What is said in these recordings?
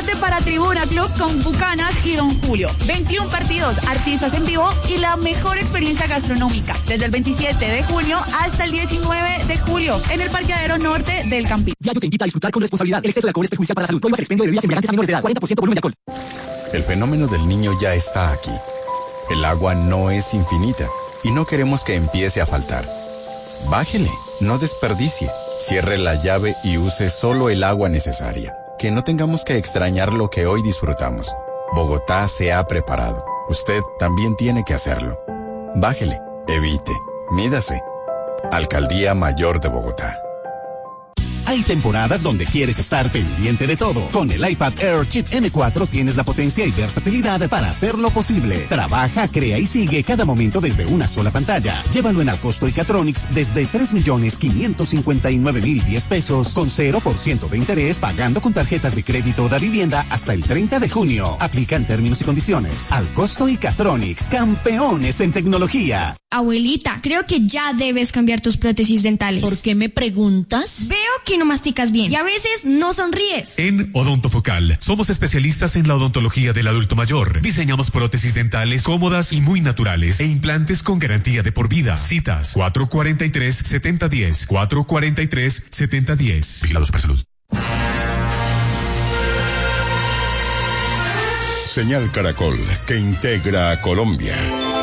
Prepárate para Tribuna Club con Bucanas y Don Julio. 21 partidos, artistas en vivo y la mejor experiencia gastronómica. Desde el 27 de junio hasta el 19 de julio en el Parqueadero Norte del Campín. Diario te invita a disfrutar con responsabilidad. El exceso de alcohol es perjudicial para la salud. Prohíbas el expendio de bebidas embriagantes a menores de edad. 40% volumen de alcohol. El fenómeno del niño ya está aquí. El agua no es infinita y no queremos que empiece a faltar. Bájele, no desperdicie, cierre la llave y use solo el agua necesaria. Que no tengamos que extrañar lo que hoy disfrutamos. Bogotá se ha preparado. Usted también tiene que hacerlo. Bájele, evite, mídase. Alcaldía Mayor de Bogotá. Hay temporadas donde quieres estar pendiente de todo. Con el iPad Air Chip M4 tienes la potencia y versatilidad para hacerlo posible. Trabaja, crea y sigue cada momento desde una sola pantalla. Llévalo en Alcosto y Catronics desde 3.559.010 pesos con 0% de interés, pagando con tarjetas de crédito de vivienda hasta el 30 de junio. Aplican términos y condiciones. Alcosto y Catronics, campeones en tecnología. Abuelita, creo que ya debes cambiar tus prótesis dentales. ¿Por qué me preguntas? Veo que no masticas bien y a veces no sonríes. En Odontofocal somos especialistas en la odontología del adulto mayor. Diseñamos prótesis dentales cómodas y muy naturales e implantes con garantía de por vida. Citas 443-7010, 443-7010. Vigilado Supersalud. Señal Caracol, que integra a Colombia.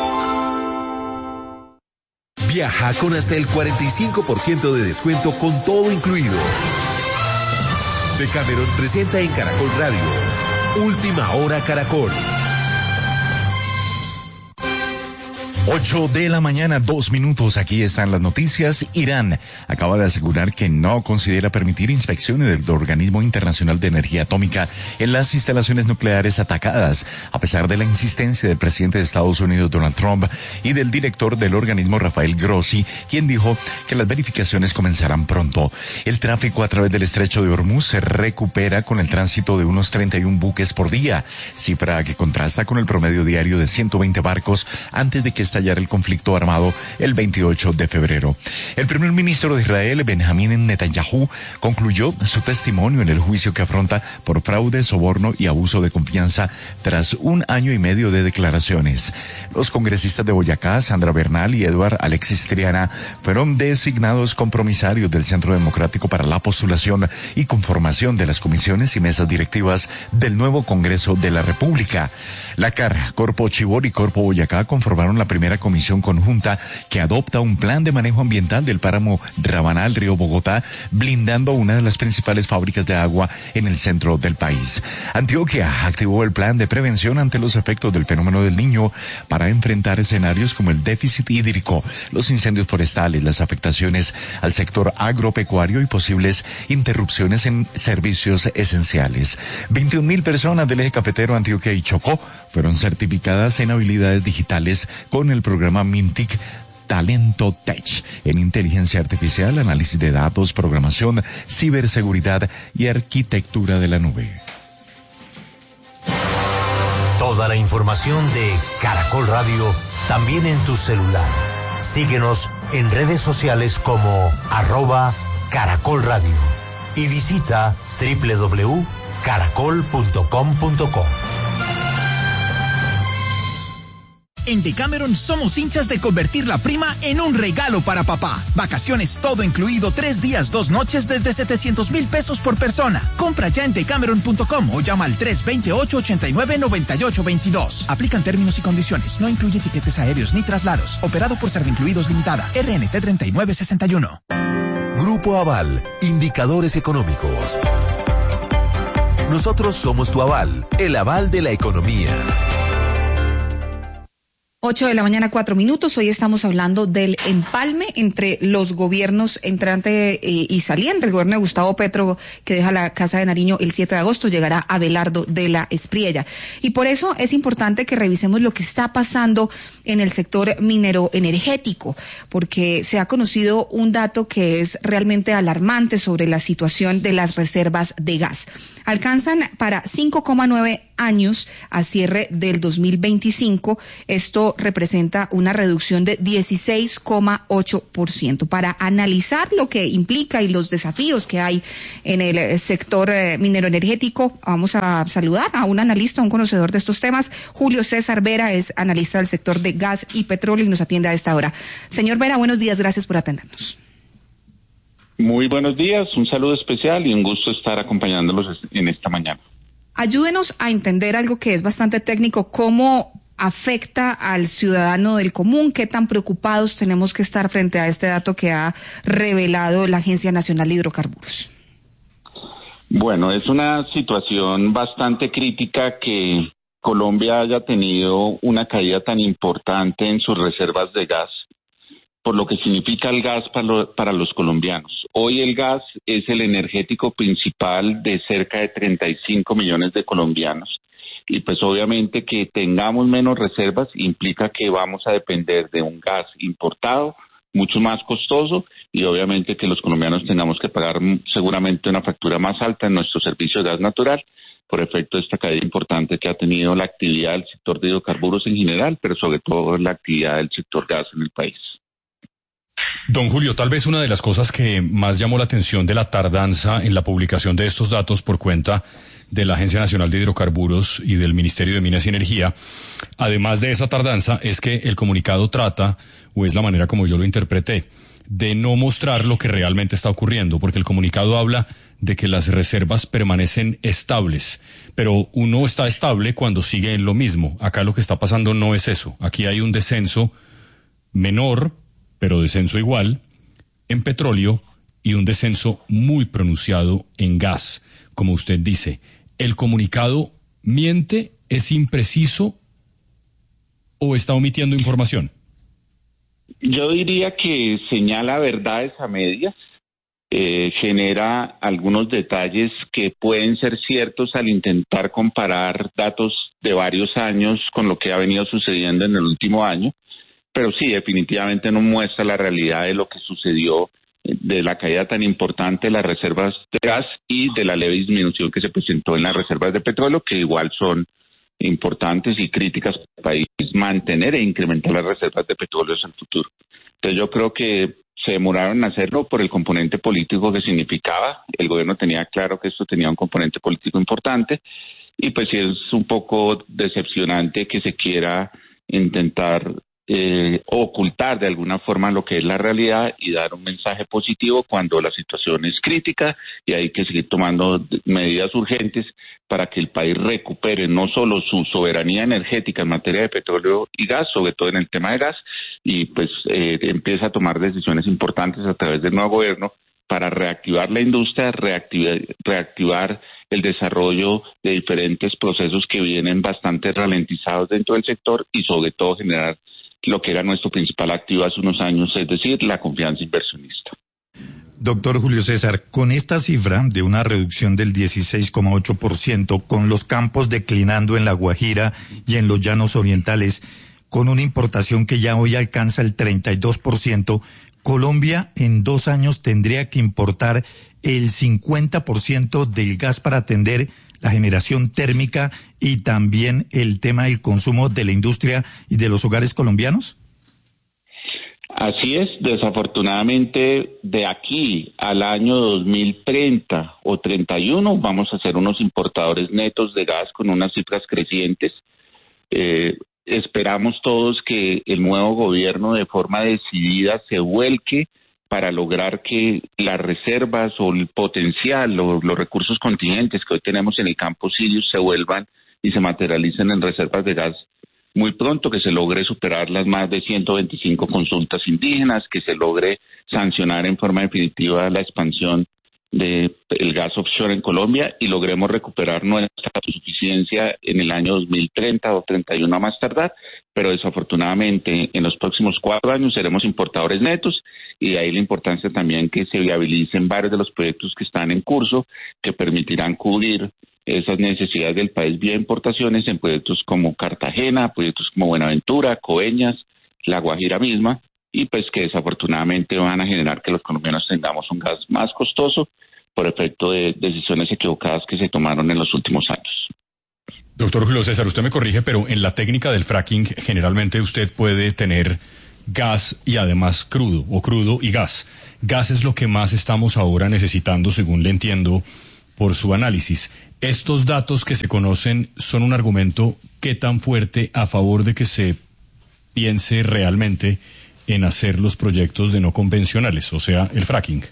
Viaja con hasta el 45% de descuento con todo incluido. Decameron presenta en Caracol Radio Última Hora Caracol. 8 de la mañana, 2 minutos. Aquí están las noticias. Irán acaba de asegurar que no considera permitir inspecciones del Organismo Internacional de Energía Atómica en las instalaciones nucleares atacadas, a pesar de la insistencia del presidente de Estados Unidos, Donald Trump, y del director del organismo, Rafael Grossi, quien dijo que las verificaciones comenzarán pronto. El tráfico a través del estrecho de Hormuz se recupera con el tránsito de unos 31 buques por día, cifra que contrasta con el promedio diario de 120 barcos antes de que estallar el conflicto armado el 28 de febrero. El primer ministro de Israel, Benjamín Netanyahu, concluyó su testimonio en el juicio que afronta por fraude, soborno y abuso de confianza tras 1 año y medio de declaraciones. Los congresistas de Boyacá, Sandra Bernal y Eduard Alexis Triana, fueron designados compromisarios del Centro Democrático para la postulación y conformación de las comisiones y mesas directivas del nuevo Congreso de la República. La CAR, Corpo Chivor y Corpo Boyacá conformaron la primera comisión conjunta que adopta un plan de manejo ambiental del páramo Rabanal, Río Bogotá, blindando una de las principales fábricas de agua en el centro del país. Antioquia activó el plan de prevención ante los efectos del fenómeno del Niño para enfrentar escenarios como el déficit hídrico, los incendios forestales, las afectaciones al sector agropecuario y posibles interrupciones en servicios esenciales. 21,000 personas del eje cafetero, Antioquia y Chocó fueron certificadas en habilidades digitales con el programa Mintic Talento Tech en inteligencia artificial, análisis de datos, programación, ciberseguridad y arquitectura de la nube. Toda la información de Caracol Radio también en tu celular. Síguenos en redes sociales como @Caracol Radio y visita www.caracol.com.co. En Decameron somos hinchas de convertir la prima en un regalo para papá. Vacaciones todo incluido, 3 días, 2 noches desde 700,000 pesos por persona. Compra ya en decameron.com o llama al 328-89-9822. Aplican términos y condiciones. No incluye tiquetes aéreos ni traslados. Operado por Servincluidos Limitada. RNT 3961. Grupo Aval, indicadores económicos. Nosotros somos tu aval, el aval de la economía. 8 de la mañana, 4 minutos. Hoy estamos hablando del empalme entre los gobiernos entrante y saliente. El gobierno de Gustavo Petro, que deja la Casa de Nariño el 7 de agosto, llegará a Abelardo de la Espriella. Y por eso es importante que revisemos lo que está pasando en el sector minero energético, porque se ha conocido un dato que es realmente alarmante sobre la situación de las reservas de gas. Alcanzan para 5,9 años a cierre del 2025. Esto representa una reducción de 16,8%. Para analizar lo que implica y los desafíos que hay en el sector minero energético, vamos a saludar a un analista, un conocedor de estos temas. Julio César Vera es analista del sector de gas y petróleo y nos atiende a esta hora. Señor Vera, buenos días, gracias por atendernos. Muy buenos días, un saludo especial y un gusto estar acompañándolos en esta mañana. Ayúdenos a entender algo que es bastante técnico, cómo afecta al ciudadano del común, qué tan preocupados tenemos que estar frente a este dato que ha revelado la Agencia Nacional de Hidrocarburos. Bueno, es una situación bastante crítica que Colombia haya tenido una caída tan importante en sus reservas de gas, por lo que significa el gas para los colombianos. Hoy el gas es el energético principal de cerca de 35 millones de colombianos. Y pues obviamente que tengamos menos reservas implica que vamos a depender de un gas importado, mucho más costoso, y obviamente que los colombianos tengamos que pagar seguramente una factura más alta en nuestro servicio de gas natural, por efecto de esta caída importante que ha tenido la actividad del sector de hidrocarburos en general, pero sobre todo la actividad del sector gas en el país. Don Julio, tal vez una de las cosas que más llamó la atención de la tardanza en la publicación de estos datos por cuenta de la Agencia Nacional de Hidrocarburos y del Ministerio de Minas y Energía, además de esa tardanza, es que el comunicado trata, o es la manera como yo lo interpreté, de no mostrar lo que realmente está ocurriendo, porque el comunicado habla de que las reservas permanecen estables, pero uno está estable cuando sigue en lo mismo. Acá lo que está pasando no es eso. Aquí hay un descenso menor, pero descenso igual, en petróleo y un descenso muy pronunciado en gas. Como usted dice, ¿el comunicado miente, es impreciso o está omitiendo información? Yo diría que señala verdades a medias, genera algunos detalles que pueden ser ciertos al intentar comparar datos de varios años con lo que ha venido sucediendo en el último año. Pero sí, definitivamente no muestra la realidad de lo que sucedió, de la caída tan importante de las reservas de gas y de la leve disminución que se presentó en las reservas de petróleo, que igual son importantes y críticas para el país mantener e incrementar las reservas de petróleo en el futuro. Entonces yo creo que se demoraron en hacerlo por el componente político que significaba. El gobierno tenía claro que esto tenía un componente político importante y pues sí es un poco decepcionante que se quiera intentar ocultar de alguna forma lo que es la realidad y dar un mensaje positivo cuando la situación es crítica y hay que seguir tomando medidas urgentes para que el país recupere no solo su soberanía energética en materia de petróleo y gas, sobre todo en el tema de gas, y pues empieza a tomar decisiones importantes a través del nuevo gobierno para reactivar la industria, reactivar el desarrollo de diferentes procesos que vienen bastante ralentizados dentro del sector y sobre todo generar lo que era nuestro principal activo hace unos años, es decir, la confianza inversionista. Doctor Julio César, con esta cifra de una reducción del 16,8%, con los campos declinando en La Guajira y en los llanos orientales, con una importación que ya hoy alcanza el 32%, Colombia en 2 años tendría que importar el 50% del gas para atender la generación térmica y también el tema del consumo de la industria y de los hogares colombianos? Así es, desafortunadamente de aquí al año 2030 o 31 vamos a ser unos importadores netos de gas con unas cifras crecientes. Esperamos todos que el nuevo gobierno de forma decidida se vuelque para lograr que las reservas o el potencial o los recursos contingentes que hoy tenemos en el campo Sirius se vuelvan y se materialicen en reservas de gas muy pronto, que se logre superar las más de 125 consultas indígenas, que se logre sancionar en forma definitiva la expansión del gas offshore en Colombia y logremos recuperar nuestra autosuficiencia en el año 2030 o 31 a más tardar, pero desafortunadamente en los próximos 4 años seremos importadores netos y de ahí la importancia también que se viabilicen varios de los proyectos que están en curso que permitirán cubrir esas necesidades del país vía importaciones en proyectos como Cartagena, proyectos como Buenaventura, Coveñas, La Guajira misma, y pues que desafortunadamente van a generar que los colombianos tengamos un gas más costoso por efecto de decisiones equivocadas que se tomaron en los últimos años. Doctor Julio César, usted me corrige, pero en la técnica del fracking generalmente usted puede tener gas y además crudo, o crudo y gas. Gas es lo que más estamos ahora necesitando, según le entiendo por su análisis. ¿Estos datos que se conocen son un argumento qué tan fuerte a favor de que se piense realmente en hacer los proyectos de no convencionales, o sea, el fracking?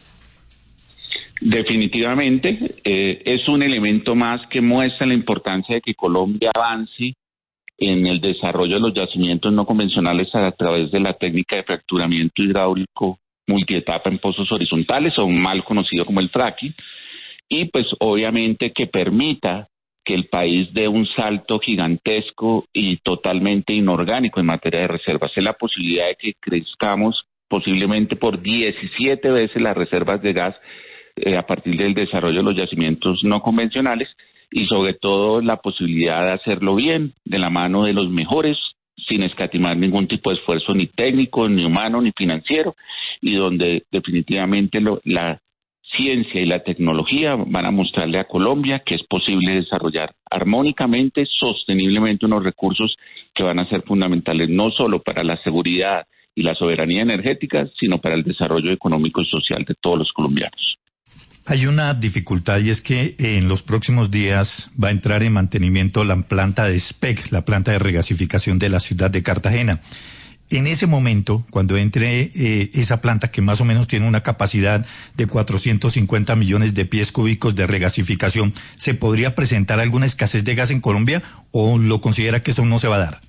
Definitivamente, es un elemento más que muestra la importancia de que Colombia avance en el desarrollo de los yacimientos no convencionales a través de la técnica de fracturamiento hidráulico multietapa en pozos horizontales, o mal conocido como el fracking, y pues obviamente que permita que el país dé un salto gigantesco y totalmente inorgánico en materia de reservas. Es la posibilidad de que crezcamos posiblemente por 17 veces las reservas de gas a partir del desarrollo de los yacimientos no convencionales, y sobre todo la posibilidad de hacerlo bien, de la mano de los mejores, sin escatimar ningún tipo de esfuerzo ni técnico, ni humano, ni financiero, y donde definitivamente la ciencia y la tecnología van a mostrarle a Colombia que es posible desarrollar armónicamente, sosteniblemente unos recursos que van a ser fundamentales no solo para la seguridad y la soberanía energética, sino para el desarrollo económico y social de todos los colombianos. Hay una dificultad, y es que en los próximos días va a entrar en mantenimiento la planta de SPEC, la planta de regasificación de la ciudad de Cartagena. En ese momento, cuando entre esa planta, que más o menos tiene una capacidad de 450 millones de pies cúbicos de regasificación, ¿se podría presentar alguna escasez de gas en Colombia, o lo considera que eso no se va a dar?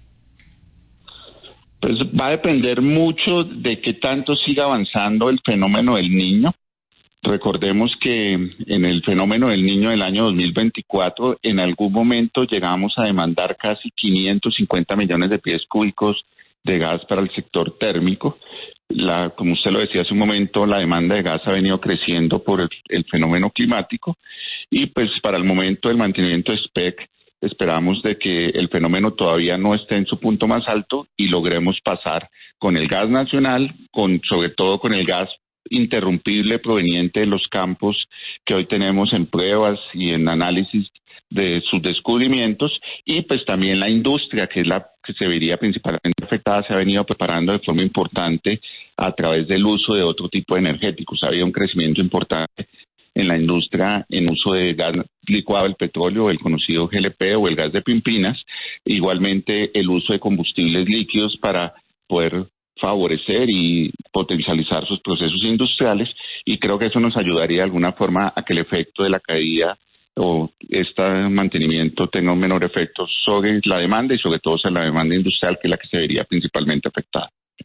Pues va a depender mucho de qué tanto siga avanzando el fenómeno del Niño. Recordemos que en el fenómeno del Niño del año 2024, en algún momento llegamos a demandar casi 550 millones de pies cúbicos de gas para el sector térmico. Como usted lo decía hace un momento, la demanda de gas ha venido creciendo por el fenómeno climático, y pues para el momento del mantenimiento de SPEC esperamos de que el fenómeno todavía no esté en su punto más alto y logremos pasar con el gas nacional, sobre todo con el gas interrumpible proveniente de los campos que hoy tenemos en pruebas y en análisis de sus descubrimientos, y pues también la industria, que es la que se vería principalmente afectada, se ha venido preparando de forma importante a través del uso de otro tipo de energéticos. Ha habido un crecimiento importante en la industria en uso de gas licuado del petróleo, el conocido GLP o el gas de pimpinas, igualmente el uso de combustibles líquidos para poder favorecer y potencializar sus procesos industriales, y creo que eso nos ayudaría de alguna forma a que el efecto de la caída o este mantenimiento tenga un menor efecto sobre la demanda, y sobre todo sobre la demanda industrial, que es la que se vería principalmente afectada.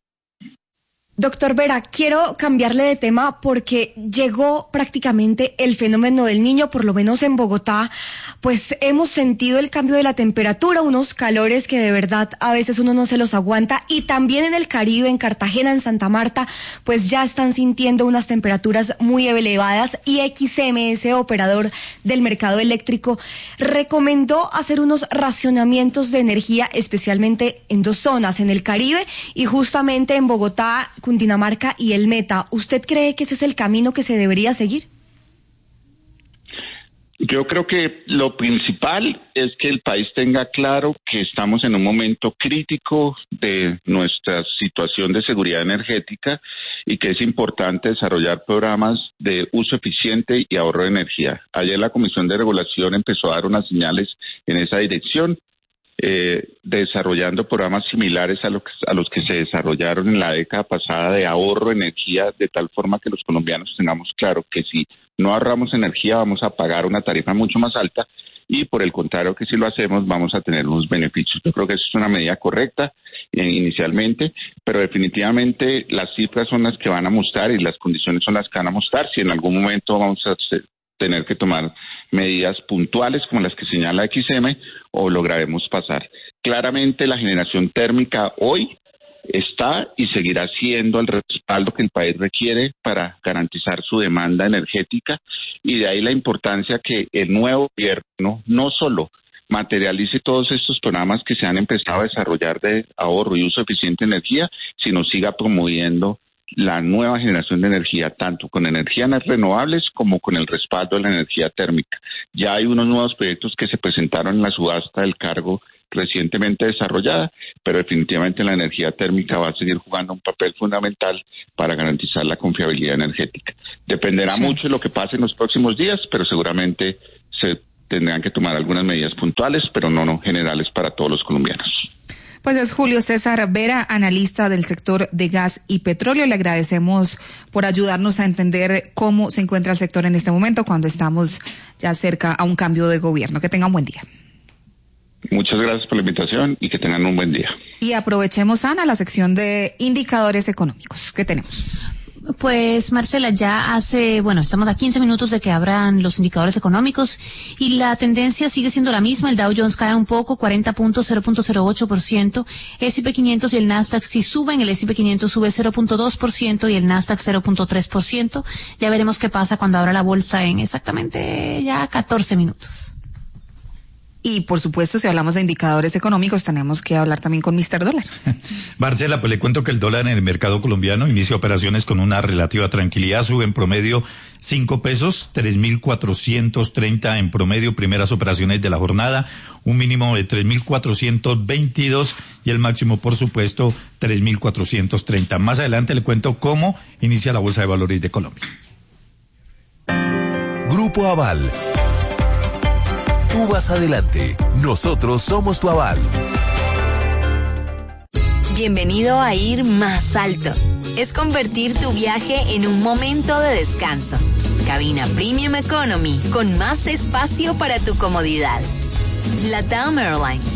Doctor Vera, quiero cambiarle de tema porque llegó prácticamente el fenómeno del Niño, por lo menos en Bogotá, pues hemos sentido el cambio de la temperatura, unos calores que de verdad a veces uno no se los aguanta, y también en el Caribe, en Cartagena, en Santa Marta, pues ya están sintiendo unas temperaturas muy elevadas, y XMS, operador del mercado eléctrico, recomendó hacer unos racionamientos de energía, especialmente en dos zonas, en el Caribe y justamente en Bogotá, Cundinamarca y el Meta. ¿Usted cree que ese es el camino que se debería seguir? Yo creo que lo principal es que el país tenga claro que estamos en un momento crítico de nuestra situación de seguridad energética, y que es importante desarrollar programas de uso eficiente y ahorro de energía. Ayer la Comisión de Regulación empezó a dar unas señales en esa dirección, desarrollando programas similares a los que se desarrollaron en la década pasada de ahorro de energía, de tal forma que los colombianos tengamos claro que si no ahorramos energía vamos a pagar una tarifa mucho más alta, y por el contrario que si lo hacemos vamos a tener unos beneficios. Yo creo que eso es una medida correcta inicialmente, pero definitivamente las cifras son las que van a mostrar y las condiciones son las que van a mostrar si en algún momento vamos a tener que tomar medidas puntuales como las que señala XM, o lograremos pasar. Claramente la generación térmica hoy está y seguirá siendo el respaldo que el país requiere para garantizar su demanda energética, y de ahí la importancia que el nuevo gobierno no solo materialice todos estos programas que se han empezado a desarrollar de ahorro y uso eficiente de energía, sino siga promoviendo la nueva generación de energía, tanto con energías renovables como con el respaldo de la energía térmica. Ya hay unos nuevos proyectos que se presentaron en la subasta del cargo recientemente desarrollada, pero definitivamente la energía térmica va a seguir jugando un papel fundamental para garantizar la confiabilidad energética. Dependerá mucho de lo que pase en los próximos días, pero seguramente se tendrán que tomar algunas medidas puntuales, pero no generales para todos los colombianos. Pues es Julio César Vera, analista del sector de gas y petróleo. Le agradecemos por ayudarnos a entender cómo se encuentra el sector en este momento cuando estamos ya cerca a un cambio de gobierno. Que tenga un buen día. Muchas gracias por la invitación y que tengan un buen día. Y aprovechemos, Ana, la sección de indicadores económicos. ¿Qué tenemos? Pues, Marcela, estamos a 15 minutos de que abran los indicadores económicos y la tendencia sigue siendo la misma. El Dow Jones cae un poco, 40 puntos, 0.08%. S&P 500 y el Nasdaq sí suben. El S&P 500 sube 0.2% y el Nasdaq 0.3%. Ya veremos qué pasa cuando abra la bolsa en exactamente ya 14 minutos. Y, por supuesto, si hablamos de indicadores económicos, tenemos que hablar también con Mr. Dólar. Marcela, pues le cuento que el dólar en el mercado colombiano inicia operaciones con una relativa tranquilidad. Sube en promedio 5 pesos, 3.430 en promedio, primeras operaciones de la jornada. Un mínimo de 3.422 y el máximo, por supuesto, 3.430. Más adelante le cuento cómo inicia la Bolsa de Valores de Colombia. Grupo Aval. Tú vas adelante. Nosotros somos tu aval. Bienvenido a ir más alto. Es convertir tu viaje en un momento de descanso. Cabina Premium Economy con más espacio para tu comodidad. LATAM Airlines.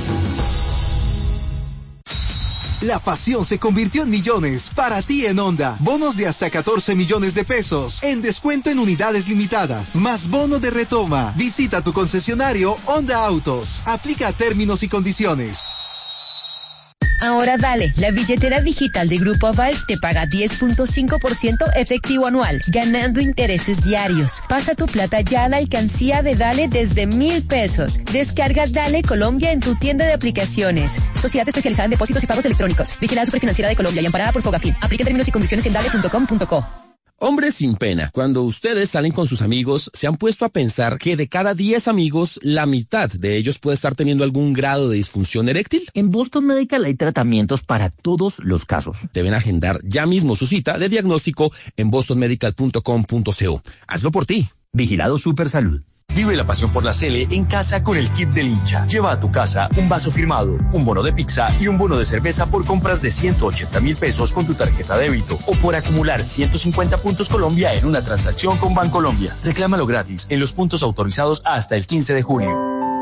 La pasión se convirtió en millones para ti en Honda. Bonos de hasta 14 millones de pesos en descuento en unidades limitadas. Más bono de retoma. Visita tu concesionario Honda Autos. Aplica términos y condiciones. Ahora Dale, la billetera digital de Grupo Aval te paga 10.5% efectivo anual, ganando intereses diarios. Pasa tu plata ya a la alcancía de Dale desde 1,000 pesos. Descarga Dale Colombia en tu tienda de aplicaciones. Sociedad especializada en depósitos y pagos electrónicos. Vigilada Superfinanciera de Colombia y amparada por Fogafín. Aplica términos y condiciones en dale.com.co. Hombres sin pena, cuando ustedes salen con sus amigos, ¿se han puesto a pensar que de cada 10 amigos, la mitad de ellos puede estar teniendo algún grado de disfunción eréctil? En Boston Medical hay tratamientos para todos los casos. Deben agendar ya mismo su cita de diagnóstico en bostonmedical.com.co. Hazlo por ti. Vigilado Supersalud. Vive la pasión por la Sele en casa con el kit del hincha. Lleva a tu casa un vaso firmado, un bono de pizza y un bono de cerveza por compras de 180,000 pesos con tu tarjeta débito o por acumular 150 puntos Colombia en una transacción con Bancolombia. Reclámalo gratis en los puntos autorizados hasta el 15 de junio.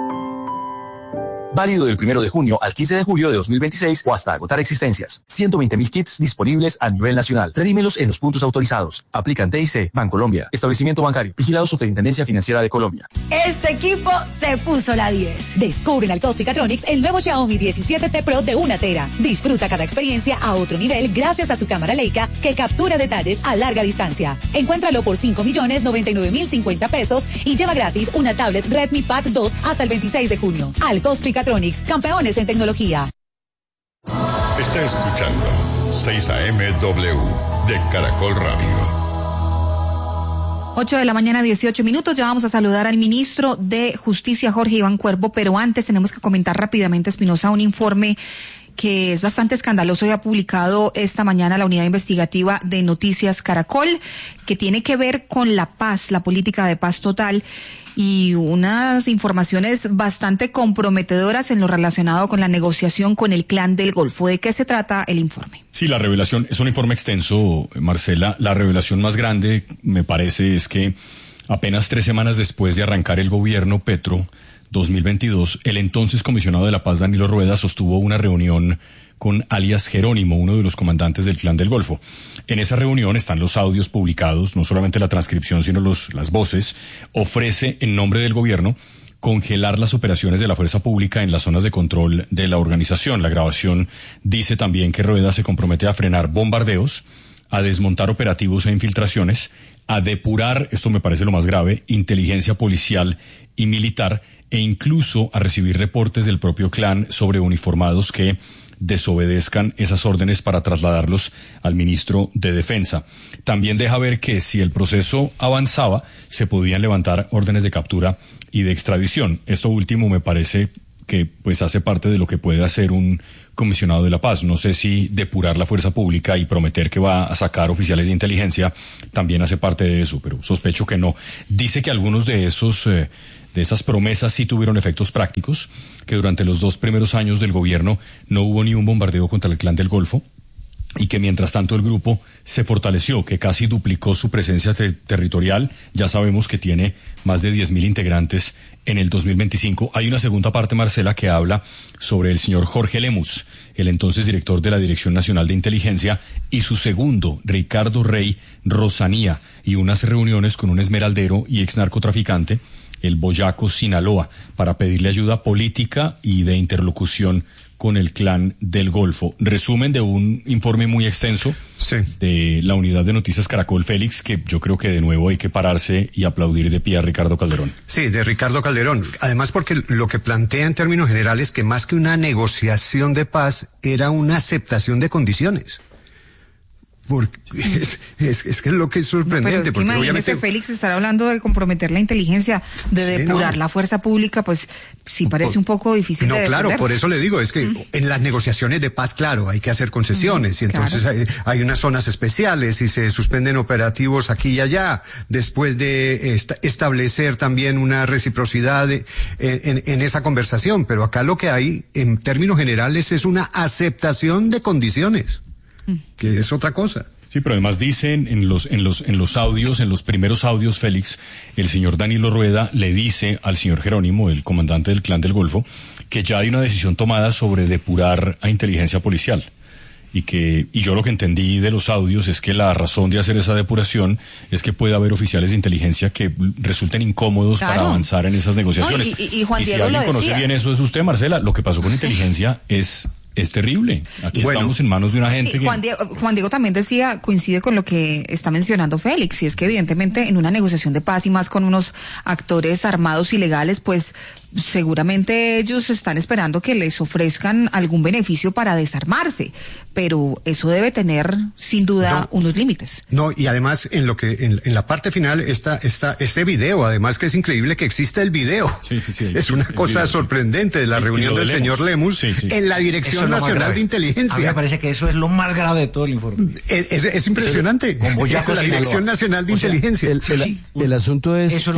Válido del 1 de junio al 15 de julio de 2026 o hasta agotar existencias. 120,000 kits disponibles a nivel nacional. Redímelos en los puntos autorizados. Aplican TIC, Bancolombia, Establecimiento Bancario, Vigilado Superintendencia Financiera de Colombia. Este equipo se puso la 10. Descubre en Alcos Ficatronics el nuevo Xiaomi 17T Pro de 1 tera. Disfruta cada experiencia a otro nivel gracias a su cámara Leica que captura detalles a larga distancia. Encuéntralo por 5.099.050 pesos y lleva gratis una tablet Redmi Pad 2 hasta el 26 de junio. Alcos Ficatronics, campeones en tecnología. Está escuchando 6 AM-W de Caracol Radio. 8 de la mañana, 18 minutos. Ya vamos a saludar al ministro de Justicia, Jorge Iván Cuervo, pero antes tenemos que comentar rápidamente, Espinosa, un informe que es bastante escandaloso y ha publicado esta mañana la unidad investigativa de Noticias Caracol, que tiene que ver con la paz, la política de paz total, y unas informaciones bastante comprometedoras en lo relacionado con la negociación con el Clan del Golfo. ¿De qué se trata el informe? Sí, la revelación es un informe extenso, Marcela. La revelación más grande, me parece, es que apenas 3 semanas después de arrancar el gobierno Petro 2022, el entonces comisionado de la paz, Danilo Rueda, sostuvo una reunión con alias Jerónimo, uno de los comandantes del Clan del Golfo. En esa reunión están los audios publicados, no solamente la transcripción, sino las voces. Ofrece, en nombre del gobierno, congelar las operaciones de la fuerza pública en las zonas de control de la organización. La grabación dice también que Rueda se compromete a frenar bombardeos, a desmontar operativos e infiltraciones, a depurar, esto me parece lo más grave, inteligencia policial y militar, e incluso a recibir reportes del propio clan sobre uniformados que desobedezcan esas órdenes para trasladarlos al ministro de Defensa. También deja ver que si el proceso avanzaba, se podían levantar órdenes de captura y de extradición. Esto último me parece que pues hace parte de lo que puede hacer un comisionado de la paz. No sé si depurar la fuerza pública y prometer que va a sacar oficiales de inteligencia también hace parte de eso, pero sospecho que no. Dice que algunos de esas promesas sí tuvieron efectos prácticos, que durante los 2 primeros años del gobierno no hubo ni un bombardeo contra el Clan del Golfo, y que mientras tanto el grupo se fortaleció, que casi duplicó su presencia territorial. Ya sabemos que tiene más de 10.000 integrantes en el 2025. Hay una segunda parte, Marcela, que habla sobre el señor Jorge Lemus, el entonces director de la Dirección Nacional de Inteligencia, y su segundo, Ricardo Rey Rosanía, y unas reuniones con un esmeraldero y ex narcotraficante, el Boyaco Sinaloa, para pedirle ayuda política y de interlocución con el Clan del Golfo. Resumen de un informe muy extenso de la unidad de noticias Caracol, Félix, que yo creo que de nuevo hay que pararse y aplaudir de pie a Ricardo Calderón. Sí, de Ricardo Calderón. Además, porque lo que plantea en términos generales que más que una negociación de paz era una aceptación de condiciones. Porque es que es lo que es sorprendente. Pero es que porque imagínese, Félix, estar hablando de comprometer la inteligencia, de depurar la fuerza pública, pues sí parece un poco difícil de defender. Claro, por eso le digo, es que en las negociaciones de paz, claro, hay que hacer concesiones, y entonces hay unas zonas especiales y se suspenden operativos aquí y allá, después de establecer también una reciprocidad en esa conversación, pero acá lo que hay, en términos generales, es una aceptación de condiciones, que es otra cosa. Sí, pero además dicen en los audios, en los primeros audios, Félix, el señor Danilo Rueda le dice al señor Jerónimo, el comandante del Clan del Golfo, que ya hay una decisión tomada sobre depurar a inteligencia policial. Y yo lo que entendí de los audios es que la razón de hacer esa depuración es que puede haber oficiales de inteligencia que resulten incómodos para avanzar en esas negociaciones. No, y Juan Diego si alguien conoce bien eso es usted, Marcela. Lo que pasó con inteligencia es terrible. Aquí estamos en manos de una gente Juan Diego también decía, coincide con lo que está mencionando Félix, y es que evidentemente en una negociación de paz y más con unos actores armados ilegales, pues seguramente ellos están esperando que les ofrezcan algún beneficio para desarmarse, pero eso debe tener sin duda unos límites. No, y además en la parte final está este video, además que es increíble que exista el video. Sí, es una cosa sorprendente de la reunión del señor Lemus en la Dirección Nacional de Inteligencia. A mí me parece que eso es lo más grave de todo el informe. Es impresionante. Con Boyaco, la Dirección Nacional de Inteligencia. El asunto es, y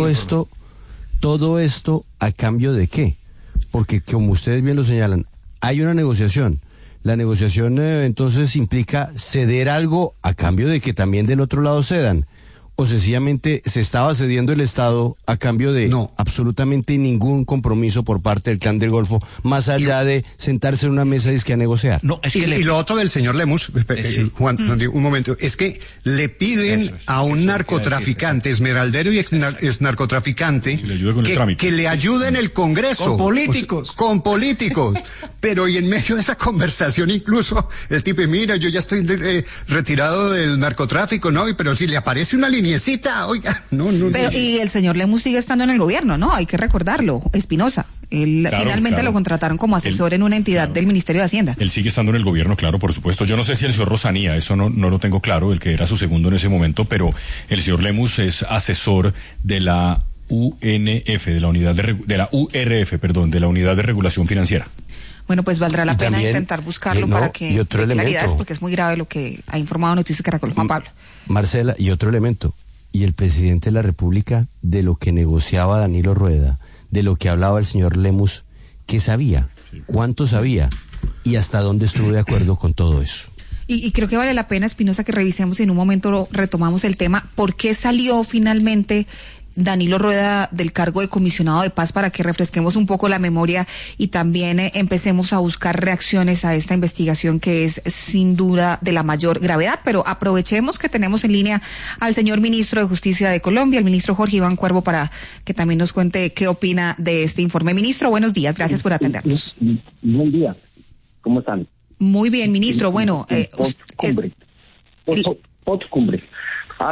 todo esto a cambio de qué, porque como ustedes bien lo señalan, hay una negociación. La negociación entonces implica ceder algo a cambio de que también del otro lado cedan, o sencillamente se estaba cediendo el Estado a cambio de absolutamente ningún compromiso por parte del Clan del Golfo, más allá de sentarse en una mesa y a negociar. Y lo otro del señor Lemus, Juan, un momento, es que le piden a un narcotraficante, esmeraldero y ex narcotraficante, que le ayude en el Congreso. Con políticos. Pero y en medio de esa conversación incluso, el tipo, mira, yo ya estoy retirado del narcotráfico, ¿no? Pero si le aparece una liniecita, oiga, Pero y el señor Lemus sigue estando en el gobierno, ¿no? Hay que recordarlo, Espinosa. Él finalmente lo contrataron como asesor en una entidad del Ministerio de Hacienda. Él sigue estando en el gobierno, claro, por supuesto. Yo no sé si el señor Rosanía, eso no lo tengo claro, el que era su segundo en ese momento, pero el señor Lemus es asesor de la UNF, de la unidad de la URF, perdón, de la Unidad de Regulación Financiera. Bueno, pues valdrá la pena intentar buscarlo para que dé claridades, porque es muy grave lo que ha informado Noticias Caracol, Juan Pablo. Marcela, y otro elemento, y el presidente de la República, de lo que negociaba Danilo Rueda, de lo que hablaba el señor Lemus, ¿qué sabía? ¿Cuánto sabía? ¿Y hasta dónde estuvo de acuerdo con todo eso? Y creo que vale la pena, Espinosa, que revisemos y en un momento retomamos el tema. ¿Por qué salió finalmente Danilo Rueda del cargo de comisionado de paz, para que refresquemos un poco la memoria y también empecemos a buscar reacciones a esta investigación que es sin duda de la mayor gravedad? Pero aprovechemos que tenemos en línea al señor ministro de Justicia de Colombia, el ministro Jorge Iván Cuervo, para que también nos cuente qué opina de este informe. Ministro, buenos días, gracias por atendernos. Buen día, ¿cómo están? Muy bien, ministro. Bueno, postcumbre. Aló.